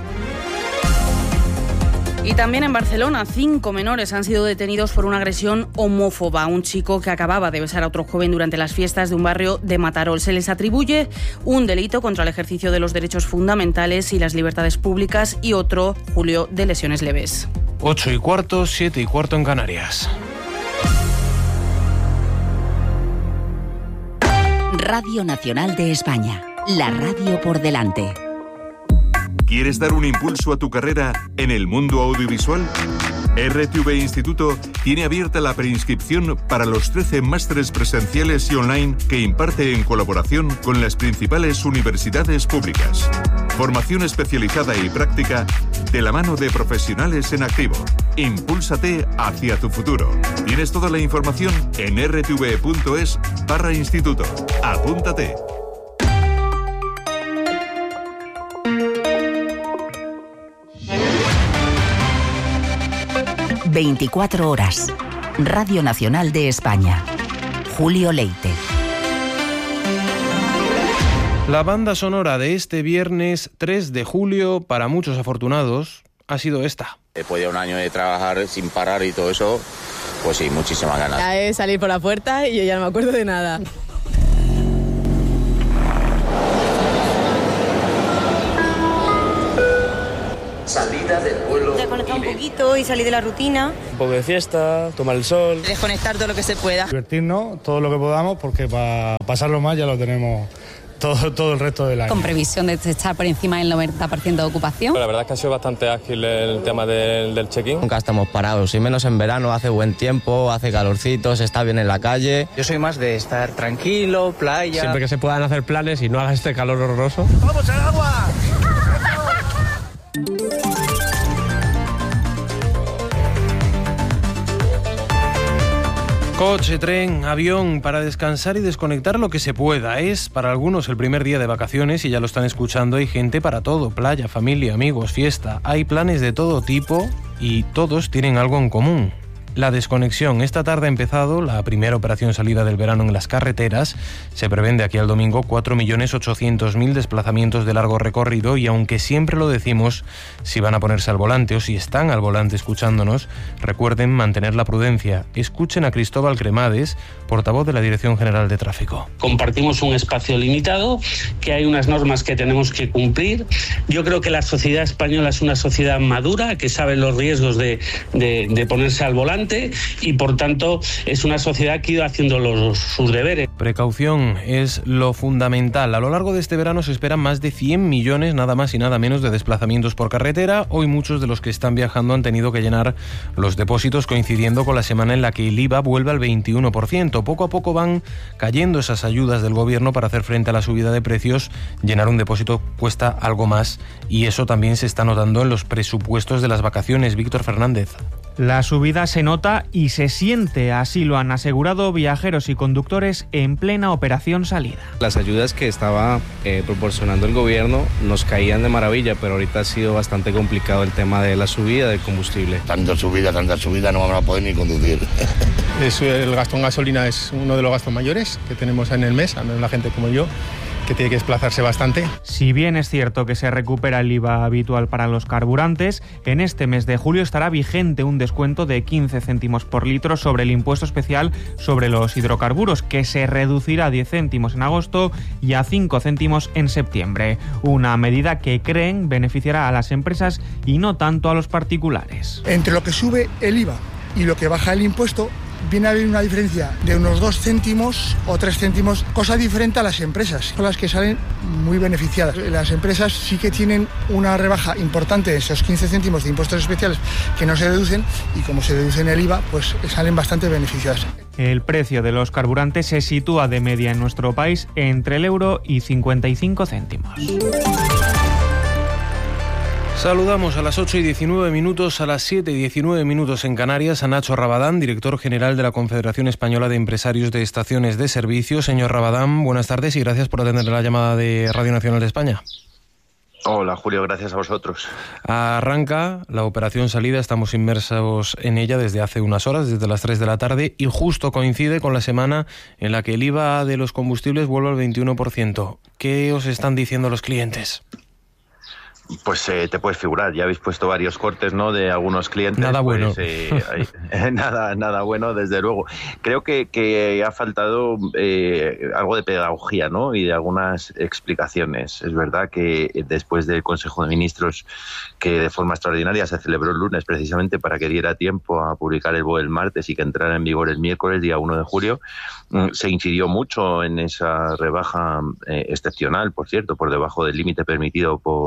Y también en Barcelona, cinco menores han sido detenidos por una agresión homófoba. Un chico que acababa de besar a otro joven durante las fiestas de un barrio de Mataró. Se les atribuye un delito contra el ejercicio de los derechos fundamentales y las libertades públicas y otro, Julio, de lesiones leves. Ocho y cuarto, siete y cuarto en Canarias. Radio Nacional de España. La radio por delante. ¿Quieres dar un impulso a tu carrera en el mundo audiovisual? R T V Instituto tiene abierta la preinscripción para los trece másteres presenciales y online que imparte en colaboración con las principales universidades públicas. Formación especializada y práctica de la mano de profesionales en activo. Impúlsate hacia tu futuro. Tienes toda la información en r t v punto es barra instituto. Apúntate. veinticuatro horas. Radio Nacional de España. Julio Leite. La banda sonora de este viernes tres de julio, para muchos afortunados, ha sido esta. Después de un año de trabajar sin parar y todo eso, pues sí, muchísimas ganas. Ya es salir por la puerta y yo ya no me acuerdo de nada. Salida del vuelo. Desconectar un poquito y salir de la rutina. Un poco de fiesta, tomar el sol. Desconectar todo lo que se pueda. Divertirnos todo lo que podamos, porque para pasarlo más ya lo tenemos todo, todo el resto del año. Con previsión de estar por encima del noventa por ciento de ocupación. La verdad es que ha sido bastante ágil el tema del, del check-in. Nunca estamos parados, y menos en verano, hace buen tiempo, hace calorcito, se está bien en la calle. Yo soy más de estar tranquilo, playa. Siempre que se puedan hacer planes y no haga este calor horroroso. ¡Vamos al agua! Coche, tren, avión, para descansar y desconectar lo que se pueda. Es para algunos el primer día de vacaciones y ya lo están escuchando. Hay gente para todo: playa, familia, amigos, fiesta. Hay planes de todo tipo y todos tienen algo en común: la desconexión. Esta tarde ha empezado la primera operación salida del verano en las carreteras. Se prevén de aquí al domingo cuatro millones ochocientos mil desplazamientos de largo recorrido, y aunque siempre lo decimos, si van a ponerse al volante o si están al volante escuchándonos, recuerden mantener la prudencia. Escuchen a Cristóbal Cremades, portavoz de la Dirección General de Tráfico. Compartimos un espacio limitado, que hay unas normas que tenemos que cumplir. Yo creo que la sociedad española es una sociedad madura, que sabe los riesgos de, de, de ponerse al volante, y por tanto es una sociedad que ha ido haciendo los, sus deberes. Precaución es lo fundamental. A lo largo de este verano se esperan más de cien millones, nada más y nada menos, de desplazamientos por carretera. Hoy muchos de los que están viajando han tenido que llenar los depósitos coincidiendo con la semana en la que el I V A vuelve al veintiuno por ciento. Poco a poco van cayendo esas ayudas del gobierno para hacer frente a la subida de precios. Llenar un depósito cuesta algo más, y eso también se está notando en los presupuestos de las vacaciones. Víctor Fernández. La subida se nota y se siente, así lo han asegurado viajeros y conductores en plena operación salida. Las ayudas que estaba eh, proporcionando el gobierno nos caían de maravilla, pero ahorita ha sido bastante complicado el tema de la subida del combustible. Tanta subida, tanta subida, no vamos a poder ni conducir. Eso, el gasto en gasolina es uno de los gastos mayores que tenemos en el mes, al menos la gente como yo, que tiene que desplazarse bastante. Si bien es cierto que se recupera el I V A habitual para los carburantes, en este mes de julio estará vigente un descuento de quince céntimos por litro sobre el impuesto especial sobre los hidrocarburos, que se reducirá a diez céntimos en agosto y a cinco céntimos en septiembre. Una medida que creen beneficiará a las empresas y no tanto a los particulares. Entre lo que sube el I V A y lo que baja el impuesto, viene a haber una diferencia de unos dos céntimos o tres céntimos, cosa diferente a las empresas, son las que salen muy beneficiadas. Las empresas sí que tienen una rebaja importante de esos quince céntimos de impuestos especiales que no se deducen, y como se deducen el I V A, pues salen bastante beneficiadas. El precio de los carburantes se sitúa de media en nuestro país entre el euro y cincuenta y cinco céntimos. Saludamos a las ocho y diecinueve minutos, a las siete y diecinueve minutos en Canarias, a Nacho Rabadán, director general de la Confederación Española de Empresarios de Estaciones de Servicio. Señor Rabadán, buenas tardes y gracias por atender la llamada de Radio Nacional de España. Hola Julio, gracias a vosotros. Arranca la operación salida, estamos inmersos en ella desde hace unas horas, desde las tres de la tarde, y justo coincide con la semana en la que el I V A de los combustibles vuelve al veintiuno por ciento. ¿Qué os están diciendo los clientes? Pues eh, te puedes figurar, ya habéis puesto varios cortes, ¿no?, de algunos clientes. Nada bueno. Pues, eh, hay, nada, nada bueno, desde luego. Creo que, que ha faltado eh, algo de pedagogía, ¿no?, y de algunas explicaciones. Es verdad que después del Consejo de Ministros, que de forma extraordinaria se celebró el lunes precisamente para que diera tiempo a publicar el B O E el martes y que entrara en vigor el miércoles, día uno de julio, se incidió mucho en esa rebaja eh, excepcional, por cierto, por debajo del límite permitido por la ley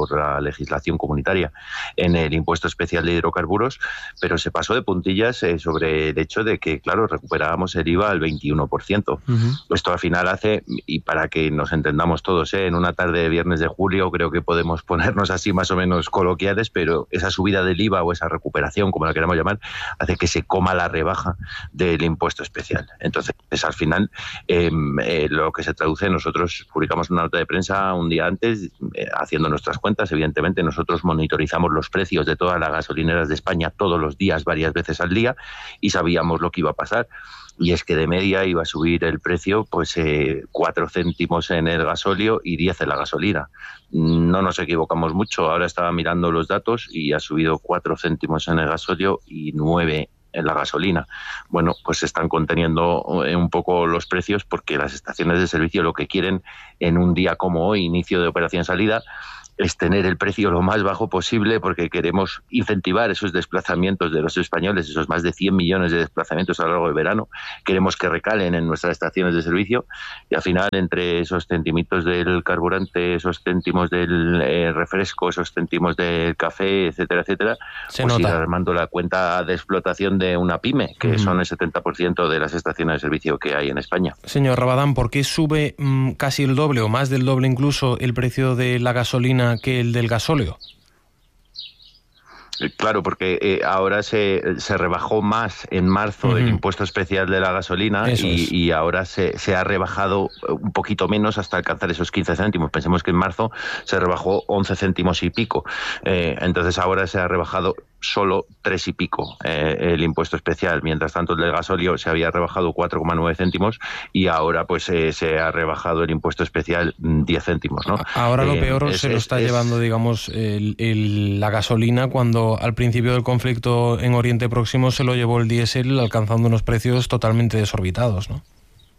legislación comunitaria en el impuesto especial de hidrocarburos, pero se pasó de puntillas eh, sobre el hecho de que, claro, recuperábamos el I V A al veintiuno por ciento. Uh-huh. Esto al final hace, y para que nos entendamos todos, ¿eh? en una tarde de viernes de julio creo que podemos ponernos así más o menos coloquiales, pero esa subida del I V A o esa recuperación, como la queramos llamar, hace que se coma la rebaja del impuesto especial. Entonces, pues, al final, eh, eh, lo que se traduce, nosotros publicamos una nota de prensa un día antes, eh, haciendo nuestras cuentas, evidentemente nosotros monitorizamos los precios de todas las gasolineras de España todos los días, varias veces al día, y sabíamos lo que iba a pasar. Y es que de media iba a subir el precio pues eh, cuatro céntimos en el gasóleo y diez en la gasolina. No nos equivocamos mucho, ahora estaba mirando los datos y ha subido cuatro céntimos en el gasóleo y nueve en la gasolina. Bueno, pues se están conteniendo un poco los precios porque las estaciones de servicio lo que quieren en un día como hoy, inicio de operación salida, es tener el precio lo más bajo posible porque queremos incentivar esos desplazamientos de los españoles, esos más de cien millones de desplazamientos a lo largo del verano. Queremos que recalen en nuestras estaciones de servicio y al final entre esos centimitos del carburante, esos céntimos del eh, refresco, esos céntimos del café, etcétera, etcétera, Se pues nota. ir armando la cuenta de explotación de una pyme, que mm. son el setenta por ciento de las estaciones de servicio que hay en España. Señor Rabadán, ¿por qué sube mmm, casi el doble o más del doble incluso el precio de la gasolina que el del gasóleo? Claro, porque eh, ahora se, se rebajó más en marzo uh-huh. el impuesto especial de la gasolina y, y ahora se, se ha rebajado un poquito menos hasta alcanzar esos quince céntimos. Pensemos que en marzo se rebajó once céntimos y pico. Eh, entonces ahora se ha rebajado solo tres y pico eh, el impuesto especial. Mientras tanto el del gasóleo se había rebajado cuatro coma nueve céntimos y ahora pues eh, se ha rebajado el impuesto especial diez céntimos, ¿no? Ahora lo eh, peor es, se lo es, está es, llevando, digamos, el, el, la gasolina cuando al principio del conflicto en Oriente Próximo se lo llevó el diésel alcanzando unos precios totalmente desorbitados, ¿no?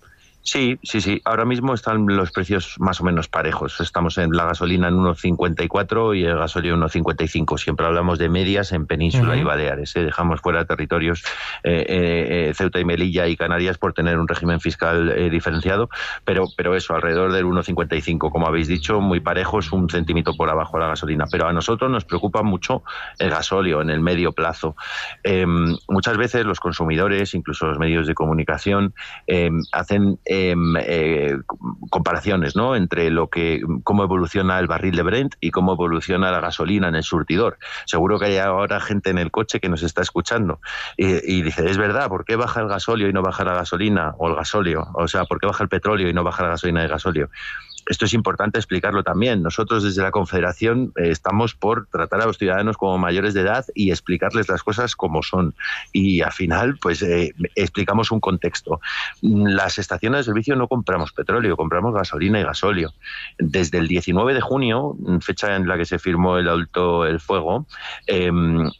Sí, sí, sí. Ahora mismo están los precios más o menos parejos. Estamos en la gasolina en uno cincuenta y cuatro y el gasóleo en uno cincuenta y cinco. Siempre hablamos de medias en Península uh-huh. y Baleares. ¿eh? Dejamos fuera territorios eh, eh, Ceuta y Melilla y Canarias por tener un régimen fiscal eh, diferenciado. Pero, pero eso, alrededor del uno cincuenta y cinco, como habéis dicho, muy parejos, un centímetro por abajo la gasolina. Pero a nosotros nos preocupa mucho el gasóleo en el medio plazo. Eh, muchas veces los consumidores, incluso los medios de comunicación, eh, hacen Eh, eh, comparaciones, ¿no? Entre lo que cómo evoluciona el barril de Brent y cómo evoluciona la gasolina en el surtidor. Seguro que hay ahora gente en el coche que nos está escuchando y, y dice, es verdad, ¿por qué baja el gasóleo y no baja la gasolina o el gasóleo? O sea, ¿por qué baja el petróleo y no baja la gasolina y el gasóleo? Esto es importante explicarlo también. Nosotros desde la Confederación eh, estamos por tratar a los ciudadanos como mayores de edad y explicarles las cosas como son. Y al final, pues eh, explicamos un contexto. Las estaciones de servicio no compramos petróleo, compramos gasolina y gasóleo. Desde el diecinueve de junio, fecha en la que se firmó el alto el fuego, eh,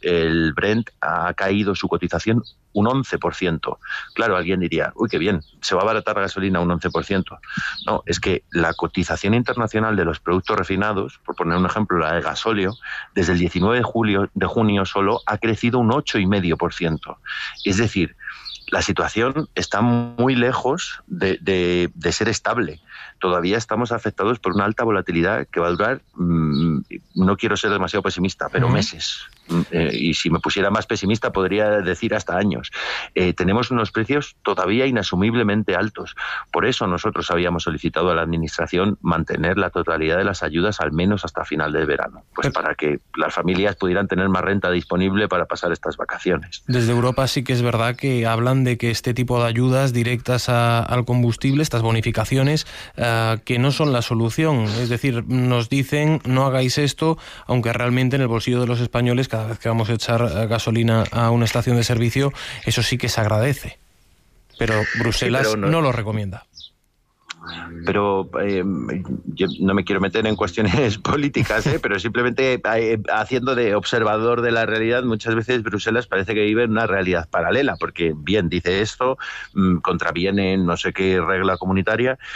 el Brent ha caído su cotización un once por ciento. Claro, alguien diría, uy, qué bien, se va a abaratar la gasolina un once por ciento. No, es que la cotización internacional de los productos refinados, por poner un ejemplo, la de gasóleo, desde el diecinueve de julio, de junio solo, ha crecido un ocho coma cinco por ciento. Es decir, la situación está muy lejos de, de, de ser estable. Todavía estamos afectados por una alta volatilidad que va a durar, mmm, no quiero ser demasiado pesimista, pero uh-huh. meses. Eh, y si me pusiera más pesimista podría decir hasta años. Eh, tenemos unos precios todavía inasumiblemente altos. Por eso nosotros habíamos solicitado a la Administración mantener la totalidad de las ayudas al menos hasta final del verano, pues Pero, para que las familias pudieran tener más renta disponible para pasar estas vacaciones. Desde Europa sí que es verdad que hablan de que este tipo de ayudas directas a, al combustible, estas bonificaciones, uh, que no son la solución. Es decir, nos dicen no hagáis esto, aunque realmente en el bolsillo de los españoles cada vez que vamos a echar gasolina a una estación de servicio, eso sí que se agradece. Pero Bruselas sí, pero no, no lo recomienda. Pero eh, yo no me quiero meter en cuestiones políticas, ¿eh? pero simplemente eh, haciendo de observador de la realidad, muchas veces Bruselas parece que vive en una realidad paralela, porque bien dice esto, mmm, contraviene no sé qué regla comunitaria,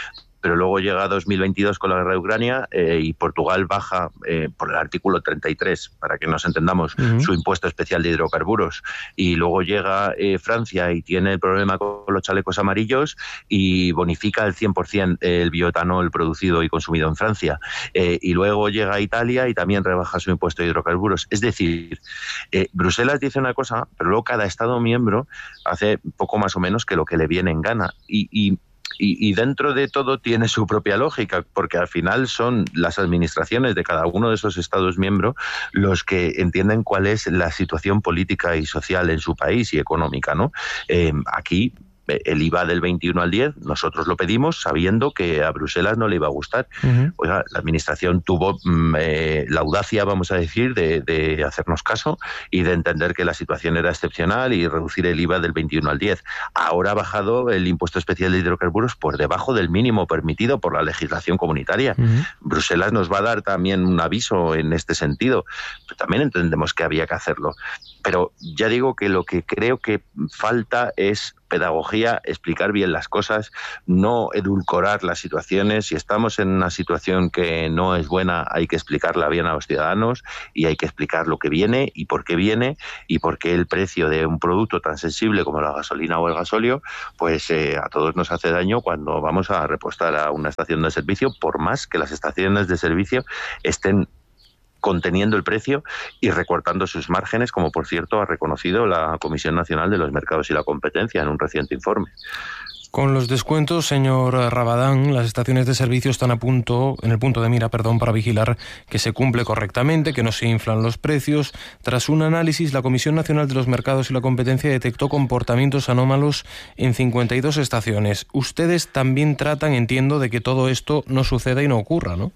pero luego llega dos mil veintidós con la guerra de Ucrania eh, y Portugal baja eh, por el artículo treinta y tres, para que nos entendamos, uh-huh. su impuesto especial de hidrocarburos. Y luego llega eh, Francia y tiene el problema con los chalecos amarillos y bonifica al cien por ciento el bioetanol producido y consumido en Francia. Eh, y luego llega Italia y también rebaja su impuesto de hidrocarburos. Es decir, eh, Bruselas dice una cosa, pero luego cada Estado miembro hace poco más o menos que lo que le viene en gana. Y, y, y, y dentro de todo tiene su propia lógica, porque al final son las administraciones de cada uno de esos Estados miembros los que entienden cuál es la situación política y social en su país y económica, ¿no? Eh, aquí el I V A del veintiuno al diez, nosotros lo pedimos sabiendo que a Bruselas no le iba a gustar. Uh-huh. Oiga, la administración tuvo eh, la audacia, vamos a decir, de, de hacernos caso y de entender que la situación era excepcional y reducir el I V A del veintiuno al diez. Ahora ha bajado el impuesto especial de hidrocarburos por debajo del mínimo permitido por la legislación comunitaria. Uh-huh. Bruselas nos va a dar también un aviso en este sentido. Pero también entendemos que había que hacerlo. Pero ya digo que lo que creo que falta es pedagogía, explicar bien las cosas, no edulcorar las situaciones. Si estamos en una situación que no es buena, hay que explicarla bien a los ciudadanos y hay que explicar lo que viene y por qué viene y por qué el precio de un producto tan sensible como la gasolina o el gasóleo, pues eh, a todos nos hace daño cuando vamos a repostar a una estación de servicio, por más que las estaciones de servicio estén conteniendo el precio y recortando sus márgenes, como por cierto ha reconocido la Comisión Nacional de los Mercados y la Competencia en un reciente informe. Con los descuentos, señor Rabadán, las estaciones de servicio están a punto, en el punto de mira, perdón, para vigilar que se cumple correctamente, que no se inflan los precios. Tras un análisis, la Comisión Nacional de los Mercados y la Competencia detectó comportamientos anómalos en cincuenta y dos estaciones. Ustedes también tratan, entiendo, de que todo esto no suceda y no ocurra, ¿no?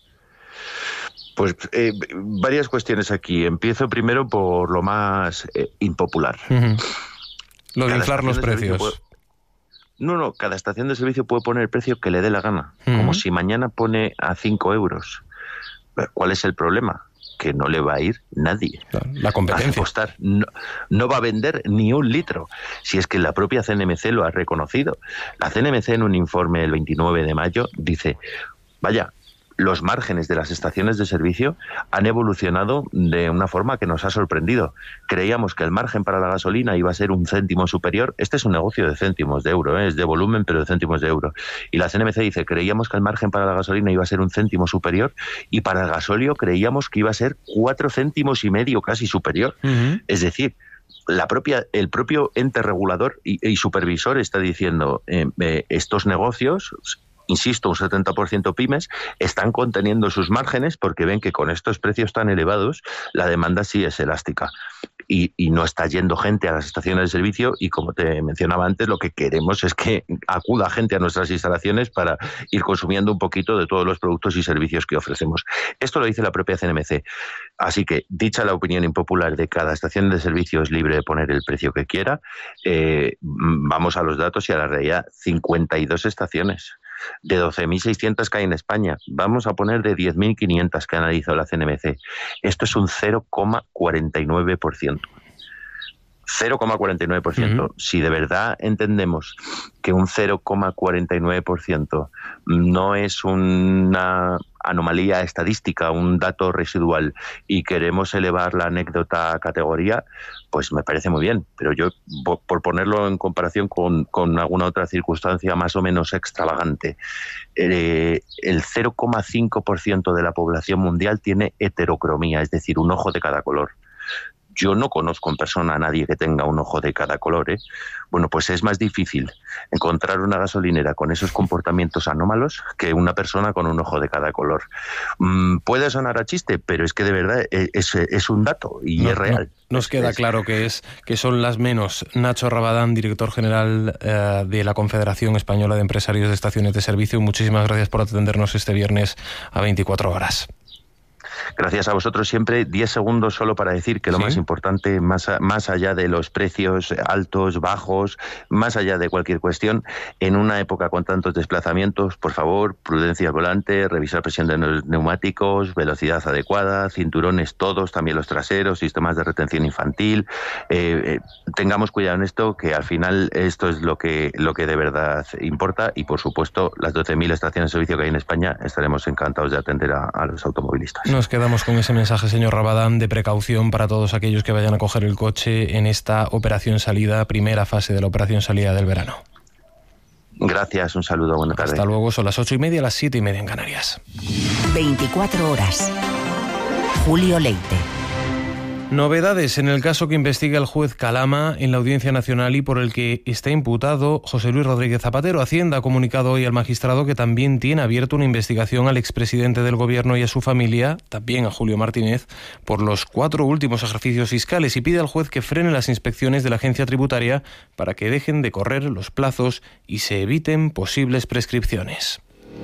Pues eh, varias cuestiones aquí. Empiezo primero por lo más eh, impopular. Uh-huh. Lo de inflar los precios. Puede... No, no, cada estación de servicio puede poner el precio que le dé la gana. Uh-huh. Como si mañana pone a cinco euros. ¿Cuál es el problema? Que no le va a ir nadie. La competencia. A apostar. No, no va a vender ni un litro. Si es que la propia C N M C lo ha reconocido. La C N M C en un informe del veintinueve de mayo dice, vaya, los márgenes de las estaciones de servicio han evolucionado de una forma que nos ha sorprendido. Creíamos que el margen para la gasolina iba a ser un céntimo superior. Este es un negocio de céntimos de euro, ¿eh? Es de volumen, pero de céntimos de euro. Y la C N M C dice, creíamos que el margen para la gasolina iba a ser un céntimo superior y para el gasóleo creíamos que iba a ser cuatro céntimos y medio casi superior. Uh-huh. Es decir, la propia, el propio ente regulador y, y supervisor está diciendo eh, eh, estos negocios, insisto, un setenta por ciento pymes, están conteniendo sus márgenes porque ven que con estos precios tan elevados la demanda sí es elástica y, y no está yendo gente a las estaciones de servicio y, como te mencionaba antes, lo que queremos es que acuda gente a nuestras instalaciones para ir consumiendo un poquito de todos los productos y servicios que ofrecemos. Esto lo dice la propia C N M C. Así que, dicha la opinión impopular de cada estación de servicio es libre de poner el precio que quiera, eh, vamos a los datos y a la realidad. cincuenta y dos estaciones. De doce mil seiscientas que hay en España, vamos a poner de diez mil quinientas que ha analizado la C N M C. Esto es un cero coma cuarenta y nueve por ciento. cero coma cuarenta y nueve por ciento. Uh-huh. Si de verdad entendemos que un cero coma cuarenta y nueve por ciento no es una anomalía estadística, un dato residual, y queremos elevar la anécdota a categoría, pues me parece muy bien. Pero yo, por ponerlo en comparación con, con alguna otra circunstancia más o menos extravagante, eh, el cero coma cinco por ciento de la población mundial tiene heterocromía, es decir, un ojo de cada color. Yo no conozco en persona a nadie que tenga un ojo de cada color, ¿eh? Bueno, pues es más difícil encontrar una gasolinera con esos comportamientos anómalos que una persona con un ojo de cada color. Mm, puede sonar a chiste, pero es que de verdad es, es un dato y no, es real. No, nos es, queda es... claro que es que son las menos. Nacho Rabadán, director general eh, de la Confederación Española de Empresarios de Estaciones de Servicio, muchísimas gracias por atendernos este viernes a veinticuatro horas. Gracias a vosotros siempre. diez segundos solo para decir que lo ¿Sí? más importante, más, a, más allá de los precios altos, bajos, más allá de cualquier cuestión, en una época con tantos desplazamientos, por favor, prudencia al volante, revisar presión de neumáticos, velocidad adecuada, cinturones todos, también los traseros, sistemas de retención infantil. Eh, eh, tengamos cuidado en esto, que al final esto es lo que, lo que de verdad importa, y por supuesto las doce mil estaciones de servicio que hay en España estaremos encantados de atender a, a los automovilistas. Nos quedamos con ese mensaje, señor Rabadán, de precaución para todos aquellos que vayan a coger el coche en esta operación salida, primera fase de la operación salida del verano. Gracias, un saludo, buena tarde. Hasta luego, son las ocho y media, las siete y media en Canarias. veinticuatro horas. Julio Leite. Novedades en el caso que investiga el juez Calama en la Audiencia Nacional y por el que está imputado José Luis Rodríguez Zapatero. Hacienda ha comunicado hoy al magistrado que también tiene abierto una investigación al expresidente del Gobierno y a su familia, también a Julio Martínez, por los cuatro últimos ejercicios fiscales, y pide al juez que frene las inspecciones de la agencia tributaria para que dejen de correr los plazos y se eviten posibles prescripciones.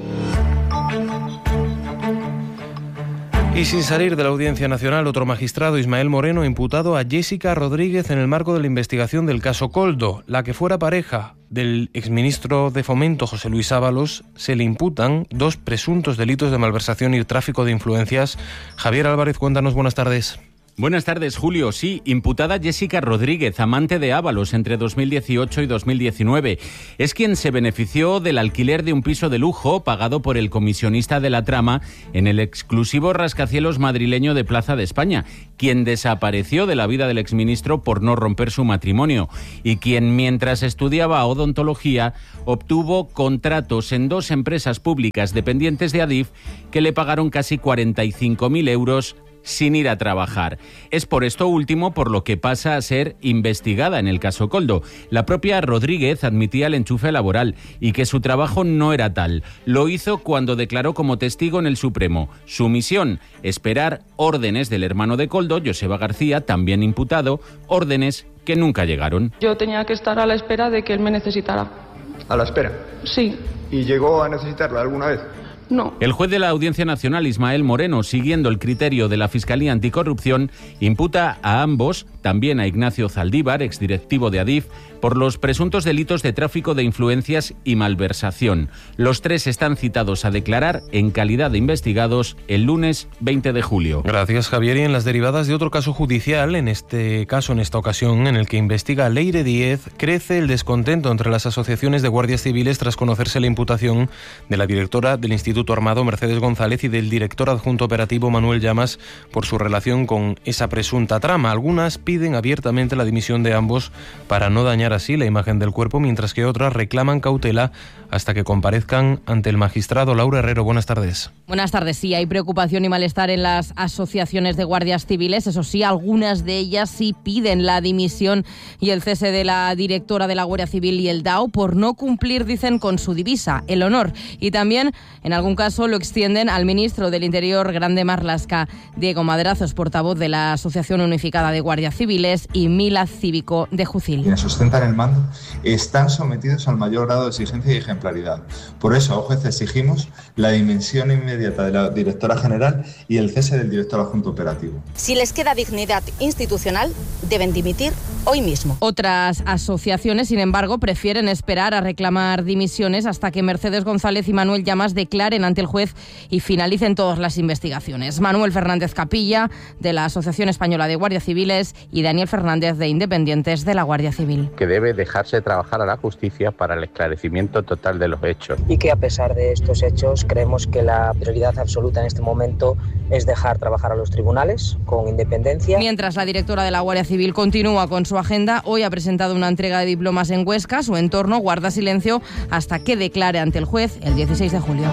Y sin salir de la Audiencia Nacional, otro magistrado, Ismael Moreno, ha imputado a Jessica Rodríguez en el marco de la investigación del caso Koldo. La que fuera pareja del exministro de Fomento, José Luis Ábalos, se le imputan dos presuntos delitos de malversación y tráfico de influencias. Javier Álvarez, cuéntanos, buenas tardes. Buenas tardes, Julio. Sí, imputada Jessica Rodríguez, amante de Ábalos entre dos mil dieciocho y dos mil diecinueve. Es quien se benefició del alquiler de un piso de lujo pagado por el comisionista de la trama en el exclusivo rascacielos madrileño de Plaza de España, quien desapareció de la vida del exministro por no romper su matrimonio y quien, mientras estudiaba odontología, obtuvo contratos en dos empresas públicas dependientes de Adif que le pagaron casi cuarenta y cinco mil euros sin ir a trabajar. Es por esto último por lo que pasa a ser investigada en el caso Koldo. La propia Rodríguez admitía el enchufe laboral y que su trabajo no era tal. Lo hizo cuando declaró como testigo en el Supremo. Su misión, esperar órdenes del hermano de Koldo, Joseba García, también imputado, órdenes que nunca llegaron. Yo tenía que estar a la espera de que él me necesitara. ¿A la espera? Sí. ¿Y llegó a necesitarla alguna vez? No. El juez de la Audiencia Nacional, Ismael Moreno, siguiendo el criterio de la Fiscalía Anticorrupción, imputa a ambos, también a Ignacio Zaldívar, exdirectivo de Adif, por los presuntos delitos de tráfico de influencias y malversación. Los tres están citados a declarar en calidad de investigados el lunes veinte de julio. Gracias, Javier. Y en las derivadas de otro caso judicial, en este caso, en esta ocasión, en el que investiga Leire Díez, crece el descontento entre las asociaciones de guardias civiles tras conocerse la imputación de la directora del Instituto Armado, Mercedes González, y del director adjunto operativo, Manuel Llamas, por su relación con esa presunta trama. Algunas piden abiertamente la dimisión de ambos para no dañar así la imagen del cuerpo, mientras que otras reclaman cautela hasta que comparezcan ante el magistrado. Laura Herrero, buenas tardes. Buenas tardes. Sí, hay preocupación y malestar en las asociaciones de guardias civiles. Eso sí, algunas de ellas sí piden la dimisión y el cese de la directora de la Guardia Civil y el D A O por no cumplir, dicen, con su divisa, el honor. Y también, en algún caso, lo extienden al ministro del Interior, Grande Marlaska. Diego Maderazos, portavoz de la Asociación Unificada de Guardias Civiles, y Mila Cívico de Jucil. Quienes ostentan el mando están sometidos al mayor grado de exigencia y ejemplaridad. Por eso, a juez, exigimos la dimisión inmediata de la directora general y el cese del director adjunto operativo. Si les queda dignidad institucional, deben dimitir hoy mismo. Otras asociaciones, sin embargo, prefieren esperar a reclamar dimisiones hasta que Mercedes González y Manuel Llamas declaren ante el juez y finalicen todas las investigaciones. Manuel Fernández Capilla, de la Asociación Española de Guardias Civiles, y Daniel Fernández, de Independientes de la Guardia Civil. Que debe dejarse trabajar a la justicia para el esclarecimiento total de los hechos. Y que a pesar de estos hechos, creemos que la prioridad absoluta en este momento es dejar trabajar a los tribunales con independencia. Mientras la directora de la Guardia Civil continúa con su agenda, hoy ha presentado una entrega de diplomas en Huesca. Su entorno guarda silencio hasta que declare ante el juez el dieciséis de julio.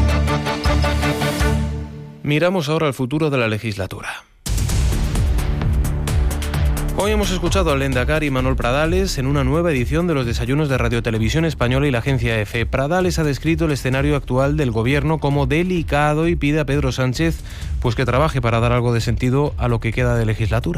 Miramos ahora al futuro de la legislatura. Hoy hemos escuchado al lehendakari Manuel Pradales en una nueva edición de los desayunos de Radio Televisión Española y la agencia EFE. Pradales ha descrito el escenario actual del gobierno como delicado y pide a Pedro Sánchez pues que trabaje para dar algo de sentido a lo que queda de legislatura.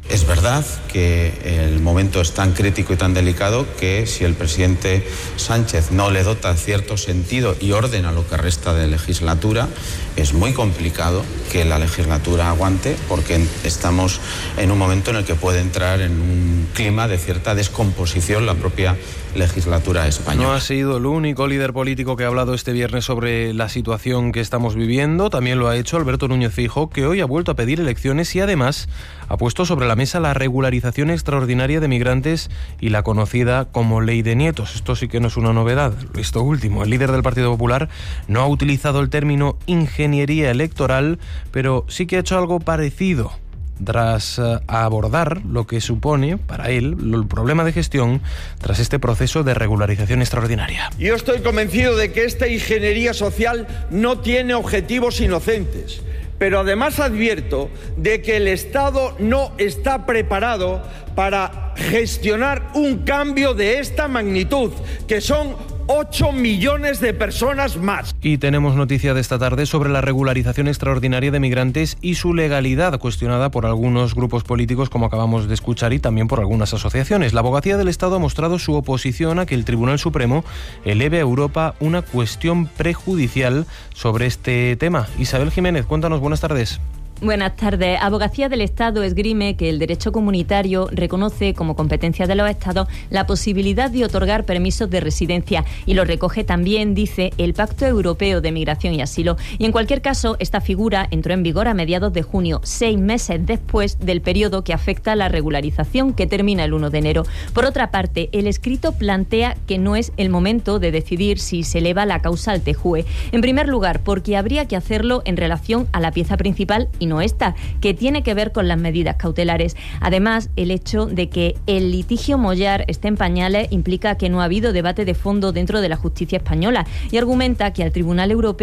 Es verdad que el momento es tan crítico y tan delicado que si el presidente Sánchez no le dota cierto sentido y orden a lo que resta de legislatura, es muy complicado que la legislatura aguante, porque estamos en un momento en el que puede entrar en un clima de cierta descomposición la propia legislatura española. No ha sido el único líder político que ha hablado este viernes sobre la situación que estamos viviendo. También lo ha hecho Alberto Núñez Feijóo, que hoy ha vuelto a pedir elecciones y además ha puesto sobre la mesa la regularización extraordinaria de migrantes y la conocida como Ley de Nietos. Esto sí que no es una novedad. Esto último, el líder del Partido Popular no ha utilizado el término ingeniería electoral, pero sí que ha hecho algo parecido tras uh, abordar lo que supone para él el problema de gestión tras este proceso de regularización extraordinaria. Yo estoy convencido de que esta ingeniería social no tiene objetivos inocentes, pero además advierto de que el Estado no está preparado para gestionar un cambio de esta magnitud, que son ocho millones de personas más. Y tenemos noticia de esta tarde sobre la regularización extraordinaria de migrantes y su legalidad, cuestionada por algunos grupos políticos, como acabamos de escuchar, y también por algunas asociaciones. La Abogacía del Estado ha mostrado su oposición a que el Tribunal Supremo eleve a Europa una cuestión prejudicial sobre este tema. Isabel Jiménez, cuéntanos, buenas tardes. Buenas tardes. Abogacía del Estado esgrime que el derecho comunitario reconoce como competencia de los Estados la posibilidad de otorgar permisos de residencia y lo recoge también, dice, el Pacto Europeo de Migración y Asilo. Y en cualquier caso, esta figura entró en vigor a mediados de junio, seis meses después del periodo que afecta a la regularización, que termina el uno de enero. Por otra parte, el escrito plantea que no es el momento de decidir si se eleva la causa al T J U E. En primer lugar, porque habría que hacerlo en relación a la pieza principal y no esta, que tiene que ver con las medidas cautelares. Además, el hecho de que el litigio Mollar esté en pañales implica que no ha habido debate de fondo dentro de la justicia española y argumenta que al Tribunal Europeo